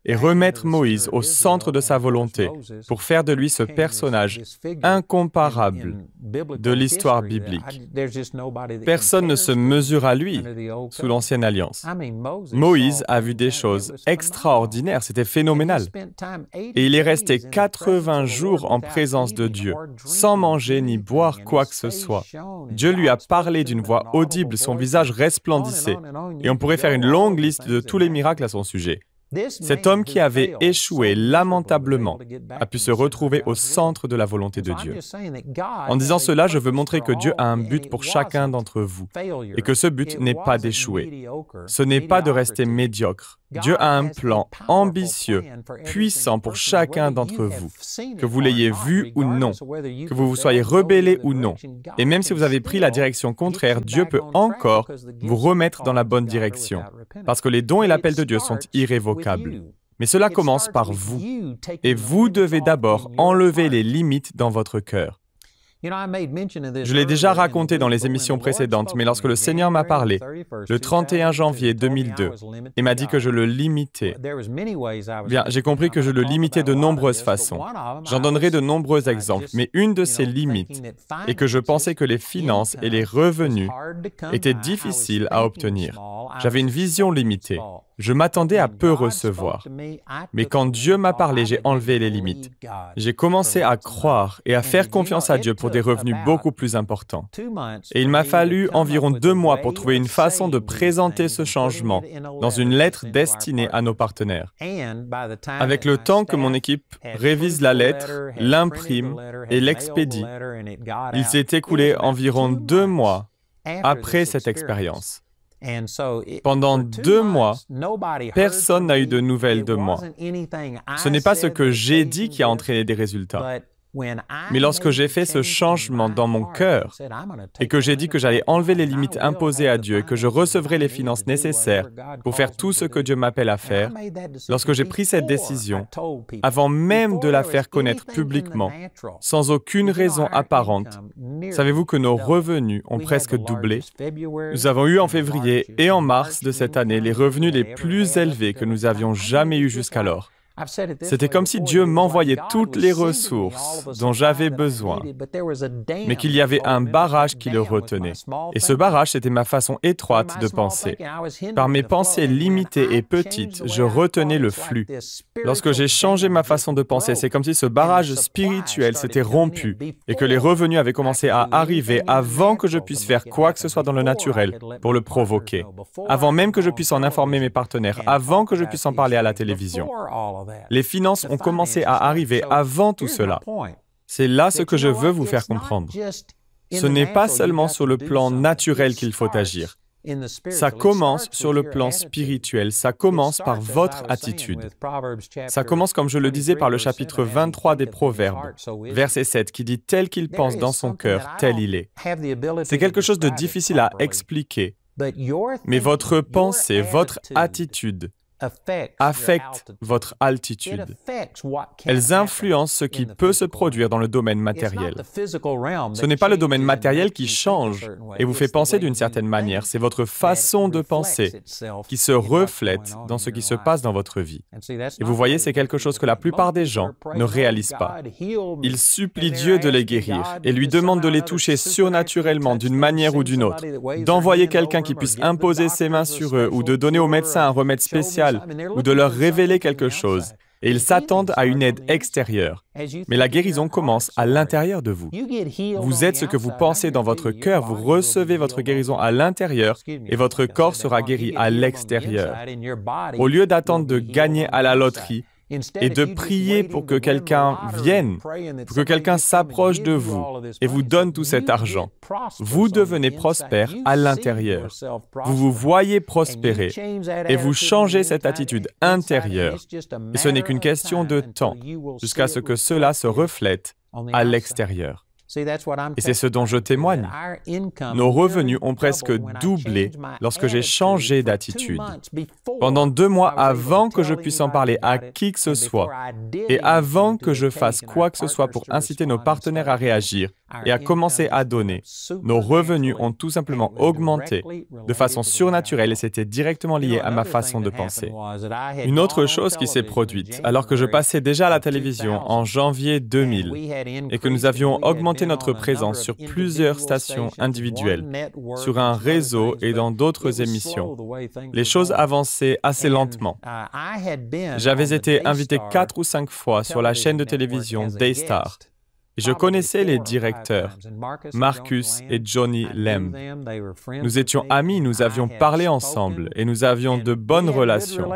S4: et remettre Moïse au centre de sa volonté pour faire de lui ce personnage incomparable de l'histoire biblique. Personne ne se mesure à lui sous l'Ancienne Alliance. Moïse a vu des choses extraordinaires, c'était phénoménal. Et il est resté 80 jours en présence de Dieu, sans manger ni boire quoi que ce soit. Dieu lui a parlé d'une voix audible, son visage resplendissait. Et on pourrait faire une longue liste de tous les miracles à son sujet. Cet homme qui avait échoué lamentablement a pu se retrouver au centre de la volonté de Dieu. En disant cela, je veux montrer que Dieu a un but pour chacun d'entre vous et que ce but n'est pas d'échouer. Ce n'est pas de rester médiocre. Dieu a un plan ambitieux, puissant pour chacun d'entre vous, que vous l'ayez vu ou non, que vous vous soyez rebellé ou non. Et même si vous avez pris la direction contraire, Dieu peut encore vous remettre dans la bonne direction, parce que les dons et l'appel de Dieu sont irrévocables. Mais cela commence par vous, et vous devez d'abord enlever les limites dans votre cœur. Je l'ai déjà raconté dans les émissions précédentes, mais lorsque le Seigneur m'a parlé, le 31 janvier 2002, et m'a dit que je le limitais, bien, j'ai compris que je le limitais de nombreuses façons. J'en donnerai de nombreux exemples, mais une de ces limites est que je pensais que les finances et les revenus étaient difficiles à obtenir. J'avais une vision limitée. Je m'attendais à peu recevoir. Mais quand Dieu m'a parlé, j'ai enlevé les limites. J'ai commencé à croire et à faire confiance à Dieu pour des revenus beaucoup plus importants. Et il m'a fallu environ 2 mois pour trouver une façon de présenter ce changement dans une lettre destinée à nos partenaires. Avec le temps que mon équipe révise la lettre, l'imprime et l'expédie, il s'est écoulé environ 2 mois après cette expérience. Pendant 2 mois, personne n'a eu de nouvelles de moi. Ce n'est pas ce que j'ai dit qui a entraîné des résultats. Mais lorsque j'ai fait ce changement dans mon cœur et que j'ai dit que j'allais enlever les limites imposées à Dieu et que je recevrais les finances nécessaires pour faire tout ce que Dieu m'appelle à faire, lorsque j'ai pris cette décision, avant même de la faire connaître publiquement, sans aucune raison apparente, savez-vous que nos revenus ont presque doublé? Nous avons eu en février et en mars de cette année les revenus les plus élevés que nous avions jamais eus jusqu'alors. C'était comme si Dieu m'envoyait toutes les ressources dont j'avais besoin, mais qu'il y avait un barrage qui le retenait. Et ce barrage, c'était ma façon étroite de penser. Par mes pensées limitées et petites, je retenais le flux. Lorsque j'ai changé ma façon de penser, c'est comme si ce barrage spirituel s'était rompu et que les revenus avaient commencé à arriver avant que je puisse faire quoi que ce soit dans le naturel pour le provoquer, avant même que je puisse en informer mes partenaires, avant que je puisse en parler à la télévision. Les finances ont commencé à arriver avant tout cela. C'est là ce que je veux vous faire comprendre. Ce n'est pas seulement sur le plan naturel qu'il faut agir. Ça commence sur le plan spirituel, ça commence par votre attitude. Ça commence, comme je le disais, par le chapitre 23 des Proverbes, verset 7, qui dit « Tel qu'il pense dans son cœur, tel il est ». C'est quelque chose de difficile à expliquer, mais votre pensée, votre attitude, affectent votre altitude. Elles influencent ce qui peut se produire dans le domaine matériel. Ce n'est pas le domaine matériel qui change et vous fait penser d'une certaine manière, c'est votre façon de penser qui se reflète dans ce qui se passe dans votre vie. Et vous voyez, c'est quelque chose que la plupart des gens ne réalisent pas. Ils supplient Dieu de les guérir et lui demandent de les toucher surnaturellement d'une manière ou d'une autre, d'envoyer quelqu'un qui puisse imposer ses mains sur eux ou de donner au médecin un remède spécial ou de leur révéler quelque chose, et ils s'attendent à une aide extérieure. Mais la guérison commence à l'intérieur de vous. Vous êtes ce que vous pensez dans votre cœur, vous recevez votre guérison à l'intérieur, et votre corps sera guéri à l'extérieur. Au lieu d'attendre de gagner à la loterie, et de prier pour que quelqu'un vienne, pour que quelqu'un s'approche de vous et vous donne tout cet argent. Vous devenez prospère à l'intérieur. Vous vous voyez prospérer et vous changez cette attitude intérieure. Et ce n'est qu'une question de temps jusqu'à ce que cela se reflète à l'extérieur. Et c'est ce dont je témoigne. Nos revenus ont presque doublé lorsque j'ai changé d'attitude. Pendant 2 mois avant que je puisse en parler à qui que ce soit, et avant que je fasse quoi que ce soit pour inciter nos partenaires à réagir et à commencer à donner, nos revenus ont tout simplement augmenté de façon surnaturelle et c'était directement lié à ma façon de penser. Une autre chose qui s'est produite, alors que je passais déjà à la télévision en janvier 2000 et que nous avions augmenté notre présence sur plusieurs stations individuelles, sur un réseau et dans d'autres émissions, les choses avançaient assez lentement. J'avais été invité 4 ou 5 fois sur la chaîne de télévision Daystar. Et je connaissais les directeurs, Marcus et Johnny Lamb. Nous étions amis, nous avions parlé ensemble et nous avions de bonnes relations.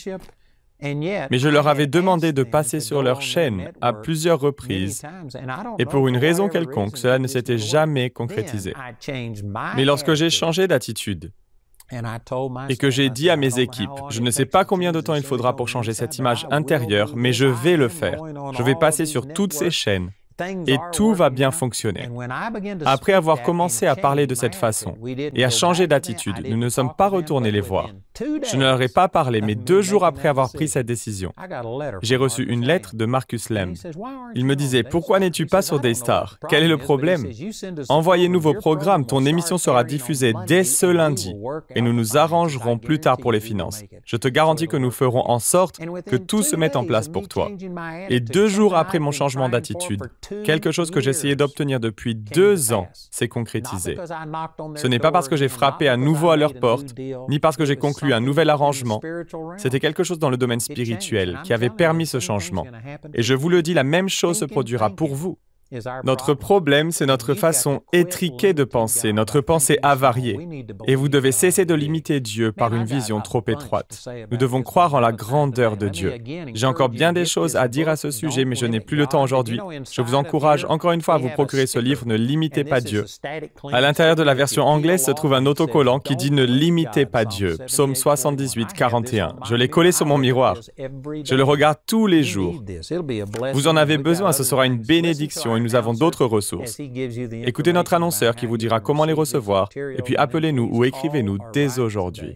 S4: Mais je leur avais demandé de passer sur leur chaîne à plusieurs reprises et pour une raison quelconque, cela ne s'était jamais concrétisé. Mais lorsque j'ai changé d'attitude et que j'ai dit à mes équipes, je ne sais pas combien de temps il faudra pour changer cette image intérieure, mais je vais le faire. Je vais passer sur toutes ces chaînes. Et tout va bien fonctionner. Après avoir commencé à parler de cette façon et à changer d'attitude, nous ne sommes pas retournés les voir. Je ne leur ai pas parlé, mais 2 jours après avoir pris cette décision, j'ai reçu une lettre de Marcus Lamb. Il me disait « Pourquoi n'es-tu pas sur Daystar? Quel est le problème? Envoyez-nous vos programmes, ton émission sera diffusée dès ce lundi et nous nous arrangerons plus tard pour les finances. Je te garantis que nous ferons en sorte que tout se mette en place pour toi. » Et 2 jours après mon changement d'attitude, quelque chose que j'essayais d'obtenir depuis 2 ans s'est concrétisé. Ce n'est pas parce que j'ai frappé à nouveau à leur porte, ni parce que j'ai conclu un nouvel arrangement. C'était quelque chose dans le domaine spirituel qui avait permis ce changement. Et je vous le dis, la même chose se produira pour vous. Notre problème, c'est notre façon étriquée de penser, notre pensée avariée. Et vous devez cesser de limiter Dieu par une vision trop étroite. Nous devons croire en la grandeur de Dieu. J'ai encore bien des choses à dire à ce sujet, mais je n'ai plus le temps aujourd'hui. Je vous encourage encore une fois à vous procurer ce livre « Ne limitez pas Dieu ». À l'intérieur de la version anglaise se trouve un autocollant qui dit « Ne limitez pas Dieu ». Psaume 78, 41. Je l'ai collé sur mon miroir. Je le regarde tous les jours. Vous en avez besoin, ce sera une bénédiction. Nous avons d'autres ressources. Écoutez notre annonceur qui vous dira comment les recevoir et puis appelez-nous ou écrivez-nous dès aujourd'hui.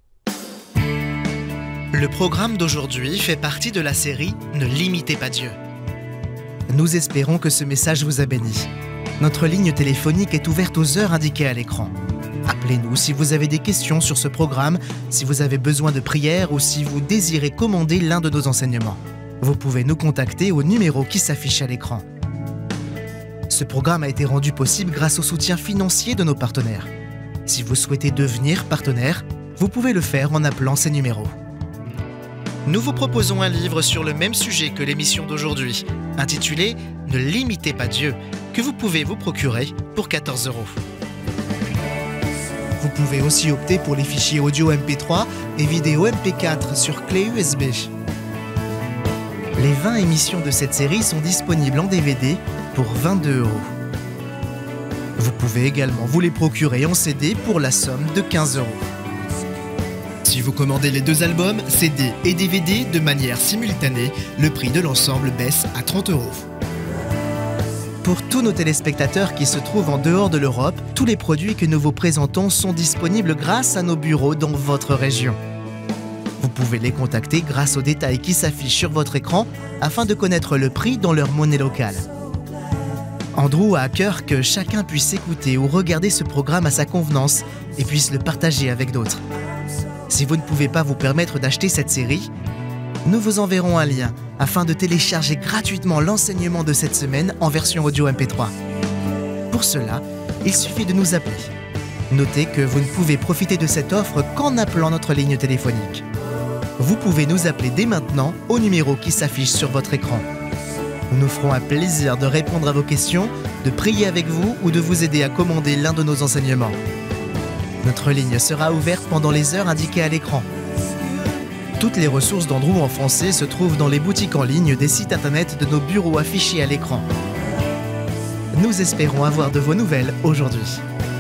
S3: Le programme d'aujourd'hui fait partie de la série « Ne limitez pas Dieu ». Nous espérons que ce message vous a béni. Notre ligne téléphonique est ouverte aux heures indiquées à l'écran. Appelez-nous si vous avez des questions sur ce programme, si vous avez besoin de prière ou si vous désirez commander l'un de nos enseignements. Vous pouvez nous contacter au numéro qui s'affiche à l'écran. Ce programme a été rendu possible grâce au soutien financier de nos partenaires. Si vous souhaitez devenir partenaire, vous pouvez le faire en appelant ces numéros. Nous vous proposons un livre sur le même sujet que l'émission d'aujourd'hui, intitulé « Ne limitez pas Dieu », que vous pouvez vous procurer pour 14 €. Vous pouvez aussi opter pour les fichiers audio MP3 et vidéo MP4 sur clé USB. Les 20 émissions de cette série sont disponibles en DVD pour 22 €. Vous pouvez également vous les procurer en CD pour la somme de 15 €. Si vous commandez les 2 albums, CD et DVD de manière simultanée, le prix de l'ensemble baisse à 30 €. Pour tous nos téléspectateurs qui se trouvent en dehors de l'Europe, tous les produits que nous vous présentons sont disponibles grâce à nos bureaux dans votre région. Vous pouvez les contacter grâce aux détails qui s'affichent sur votre écran afin de connaître le prix dans leur monnaie locale. Andrew a à cœur que chacun puisse écouter ou regarder ce programme à sa convenance et puisse le partager avec d'autres. Si vous ne pouvez pas vous permettre d'acheter cette série, nous vous enverrons un lien afin de télécharger gratuitement l'enseignement de cette semaine en version audio MP3. Pour cela, il suffit de nous appeler. Notez que vous ne pouvez profiter de cette offre qu'en appelant notre ligne téléphonique. Vous pouvez nous appeler dès maintenant au numéro qui s'affiche sur votre écran. Nous nous ferons un plaisir de répondre à vos questions, de prier avec vous ou de vous aider à commander l'un de nos enseignements. Notre ligne sera ouverte pendant les heures indiquées à l'écran. Toutes les ressources d'Andrew en français se trouvent dans les boutiques en ligne des sites internet de nos bureaux affichés à l'écran. Nous espérons avoir de vos nouvelles aujourd'hui.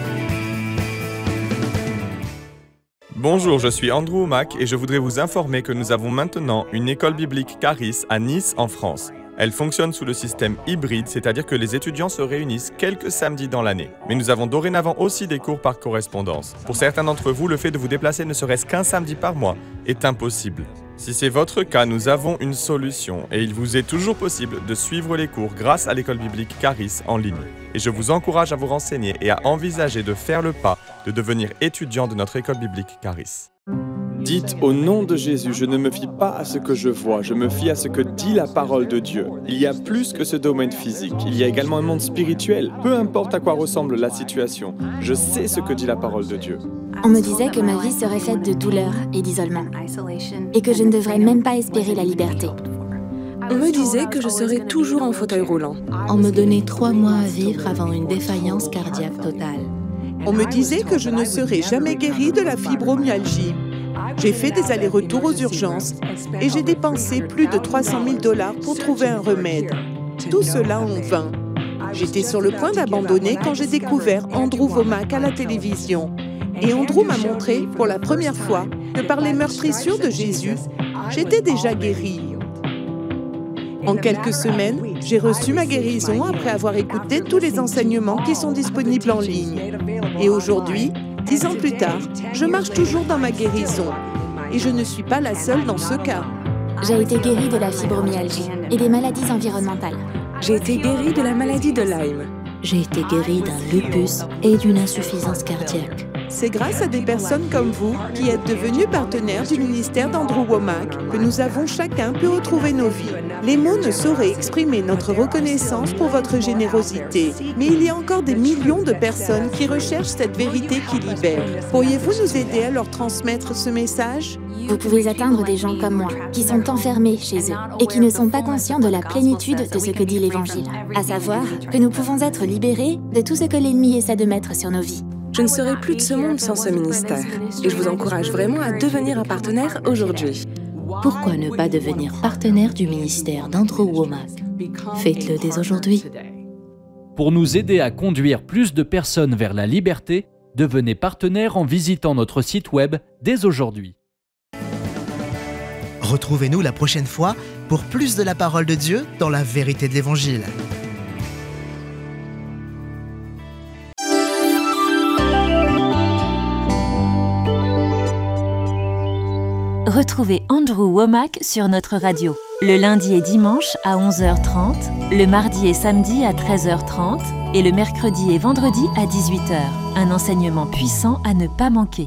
S4: Bonjour, je suis Andrew Mack et je voudrais vous informer que nous avons maintenant une école biblique Charis à Nice, en France. Elle fonctionne sous le système hybride, c'est-à-dire que les étudiants se réunissent quelques samedis dans l'année. Mais nous avons dorénavant aussi des cours par correspondance. Pour certains d'entre vous, le fait de vous déplacer ne serait-ce qu'un samedi par mois est impossible. Si c'est votre cas, nous avons une solution et il vous est toujours possible de suivre les cours grâce à l'école biblique Charis en ligne. Et je vous encourage à vous renseigner et à envisager de faire le pas de devenir étudiant de notre école biblique Charis.
S5: Dites au nom de Jésus, je ne me fie pas à ce que je vois, je me fie à ce que dit la parole de Dieu. Il y a plus que ce domaine physique, il y a également un monde spirituel. Peu importe à quoi ressemble la situation, je sais ce que dit la parole de Dieu.
S6: On me disait que ma vie serait faite de douleur et d'isolement, et que je ne devrais même pas espérer la liberté.
S7: On me disait que je serais toujours en fauteuil roulant.
S8: On me donnait 3 mois à vivre avant une défaillance cardiaque totale.
S9: On me disait que je ne serais jamais guérie de la fibromyalgie. J'ai fait des allers-retours aux urgences et j'ai dépensé plus de 300 000 $ pour trouver un remède. Tout cela en vain. J'étais sur le point d'abandonner quand j'ai découvert Andrew Wommack à la télévision. Et Andrew m'a montré pour la première fois que par les meurtrissures de Jésus, j'étais déjà guérie. En quelques semaines, j'ai reçu ma guérison après avoir écouté tous les enseignements qui sont disponibles en ligne. Et aujourd'hui, 10 ans plus tard, je marche toujours dans ma guérison. Et je ne suis pas la seule dans ce cas.
S6: J'ai été guérie de la fibromyalgie et des maladies environnementales.
S7: J'ai été guérie de la maladie de Lyme.
S8: J'ai été guérie d'un lupus et d'une insuffisance cardiaque.
S9: C'est grâce à des personnes comme vous qui êtes devenus partenaires du ministère d'Andrew Wommack que nous avons chacun pu retrouver nos vies. Les mots ne sauraient exprimer notre reconnaissance pour votre générosité, mais il y a encore des millions de personnes qui recherchent cette vérité qui libère. Pourriez-vous nous aider à leur transmettre ce message ?
S6: Vous pouvez atteindre des gens comme moi, qui sont enfermés chez eux et qui ne sont pas conscients de la plénitude de ce que dit l'Évangile, à savoir que nous pouvons être libérés de tout ce que l'ennemi essaie de mettre sur nos vies.
S7: Je ne serai plus de ce monde sans ce ministère. Et je vous encourage vraiment à devenir un partenaire aujourd'hui.
S8: Pourquoi ne pas devenir partenaire du ministère d'Andrew Wommack ? Faites-le dès aujourd'hui.
S10: Pour nous aider à conduire plus de personnes vers la liberté, devenez partenaire en visitant notre site web dès aujourd'hui.
S3: Retrouvez-nous la prochaine fois pour plus de la parole de Dieu dans la vérité de l'Évangile.
S2: Retrouvez Andrew Wommack sur notre radio, le lundi et dimanche à 11h30, le mardi et samedi à 13h30 et le mercredi et vendredi à 18h. Un enseignement puissant à ne pas manquer.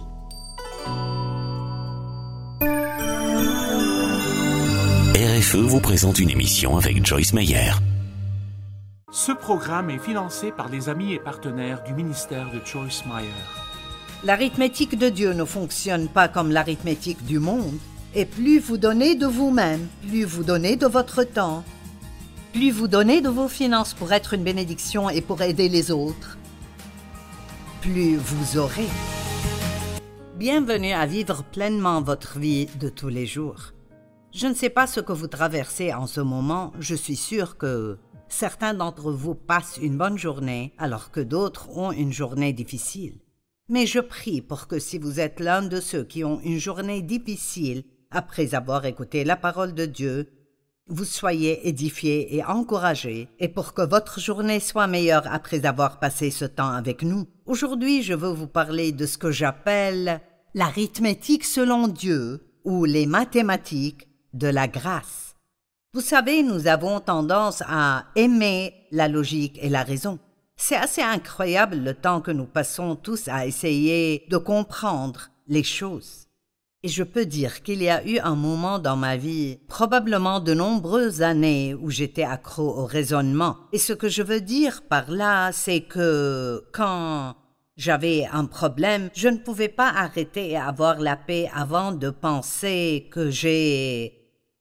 S11: RFE vous présente une émission avec Joyce Meyer.
S12: Ce programme est financé par les amis et partenaires du ministère de Joyce Meyer.
S13: L'arithmétique de Dieu ne fonctionne pas comme l'arithmétique du monde. Et plus vous donnez de vous-même, plus vous donnez de votre temps, plus vous donnez de vos finances pour être une bénédiction et pour aider les autres, plus vous aurez. Bienvenue à vivre pleinement votre vie de tous les jours. Je ne sais pas ce que vous traversez en ce moment, je suis sûre que certains d'entre vous passent une bonne journée alors que d'autres ont une journée difficile. Mais je prie pour que si vous êtes l'un de ceux qui ont une journée difficile, après avoir écouté la parole de Dieu, vous soyez édifiés et encouragés, et pour que votre journée soit meilleure après avoir passé ce temps avec nous. Aujourd'hui, je veux vous parler de ce que j'appelle l'arithmétique selon Dieu, ou les mathématiques de la grâce. Vous savez, nous avons tendance à aimer la logique et la raison. C'est assez incroyable le temps que nous passons tous à essayer de comprendre les choses. Et je peux dire qu'il y a eu un moment dans ma vie, probablement de nombreuses années, où j'étais accro au raisonnement. Et ce que je veux dire par là, c'est que quand j'avais un problème, je ne pouvais pas arrêter et avoir la paix avant de penser que j'ai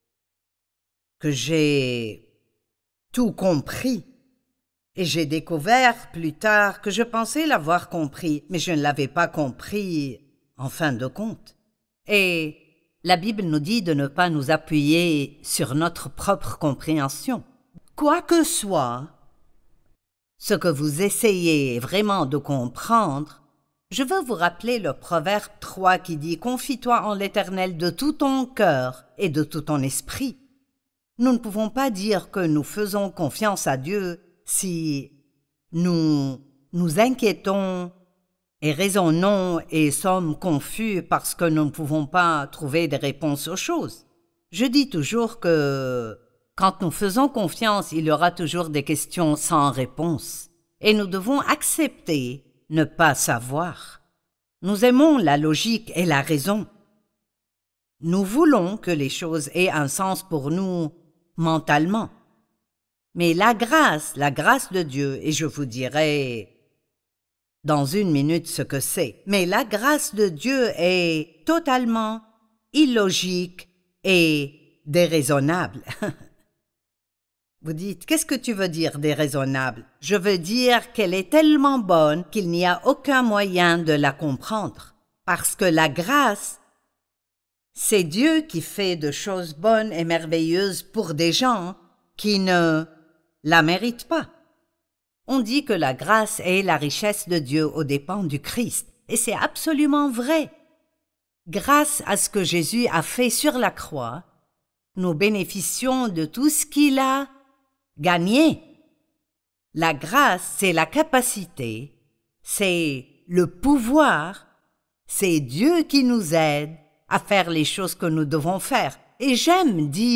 S13: tout compris. Et j'ai découvert plus tard que je pensais l'avoir compris, mais je ne l'avais pas compris en fin de compte. Et la Bible nous dit de ne pas nous appuyer sur notre propre compréhension. Quoi que soit ce que vous essayez vraiment de comprendre, je veux vous rappeler le Proverbe 3 qui dit « Confie-toi en l'Éternel de tout ton cœur et de tout ton esprit. » Nous ne pouvons pas dire que nous faisons confiance à Dieu si nous nous inquiétons et raisonnons et sommes confus parce que nous ne pouvons pas trouver des réponses aux choses. Je dis toujours que quand nous faisons confiance, il y aura toujours des questions sans réponse et nous devons accepter ne pas savoir. Nous aimons la logique et la raison. Nous voulons que les choses aient un sens pour nous mentalement. Mais la grâce de Dieu, et je vous dirai dans une minute ce que c'est, mais la grâce de Dieu est totalement illogique et déraisonnable. Vous dites, qu'est-ce que tu veux dire déraisonnable? Je veux dire qu'elle est tellement bonne qu'il n'y a aucun moyen de la comprendre. Parce que la grâce, c'est Dieu qui fait de choses bonnes et merveilleuses pour des gens qui ne la méritent pas. On dit que la grâce est la richesse de Dieu aux dépens du Christ, et c'est absolument vrai. Grâce à ce que Jésus a fait sur la croix, nous bénéficions de tout ce qu'il a gagné. La grâce, c'est la capacité, c'est le pouvoir, c'est Dieu qui nous aide à faire les choses que nous devons faire. Et j'aime dire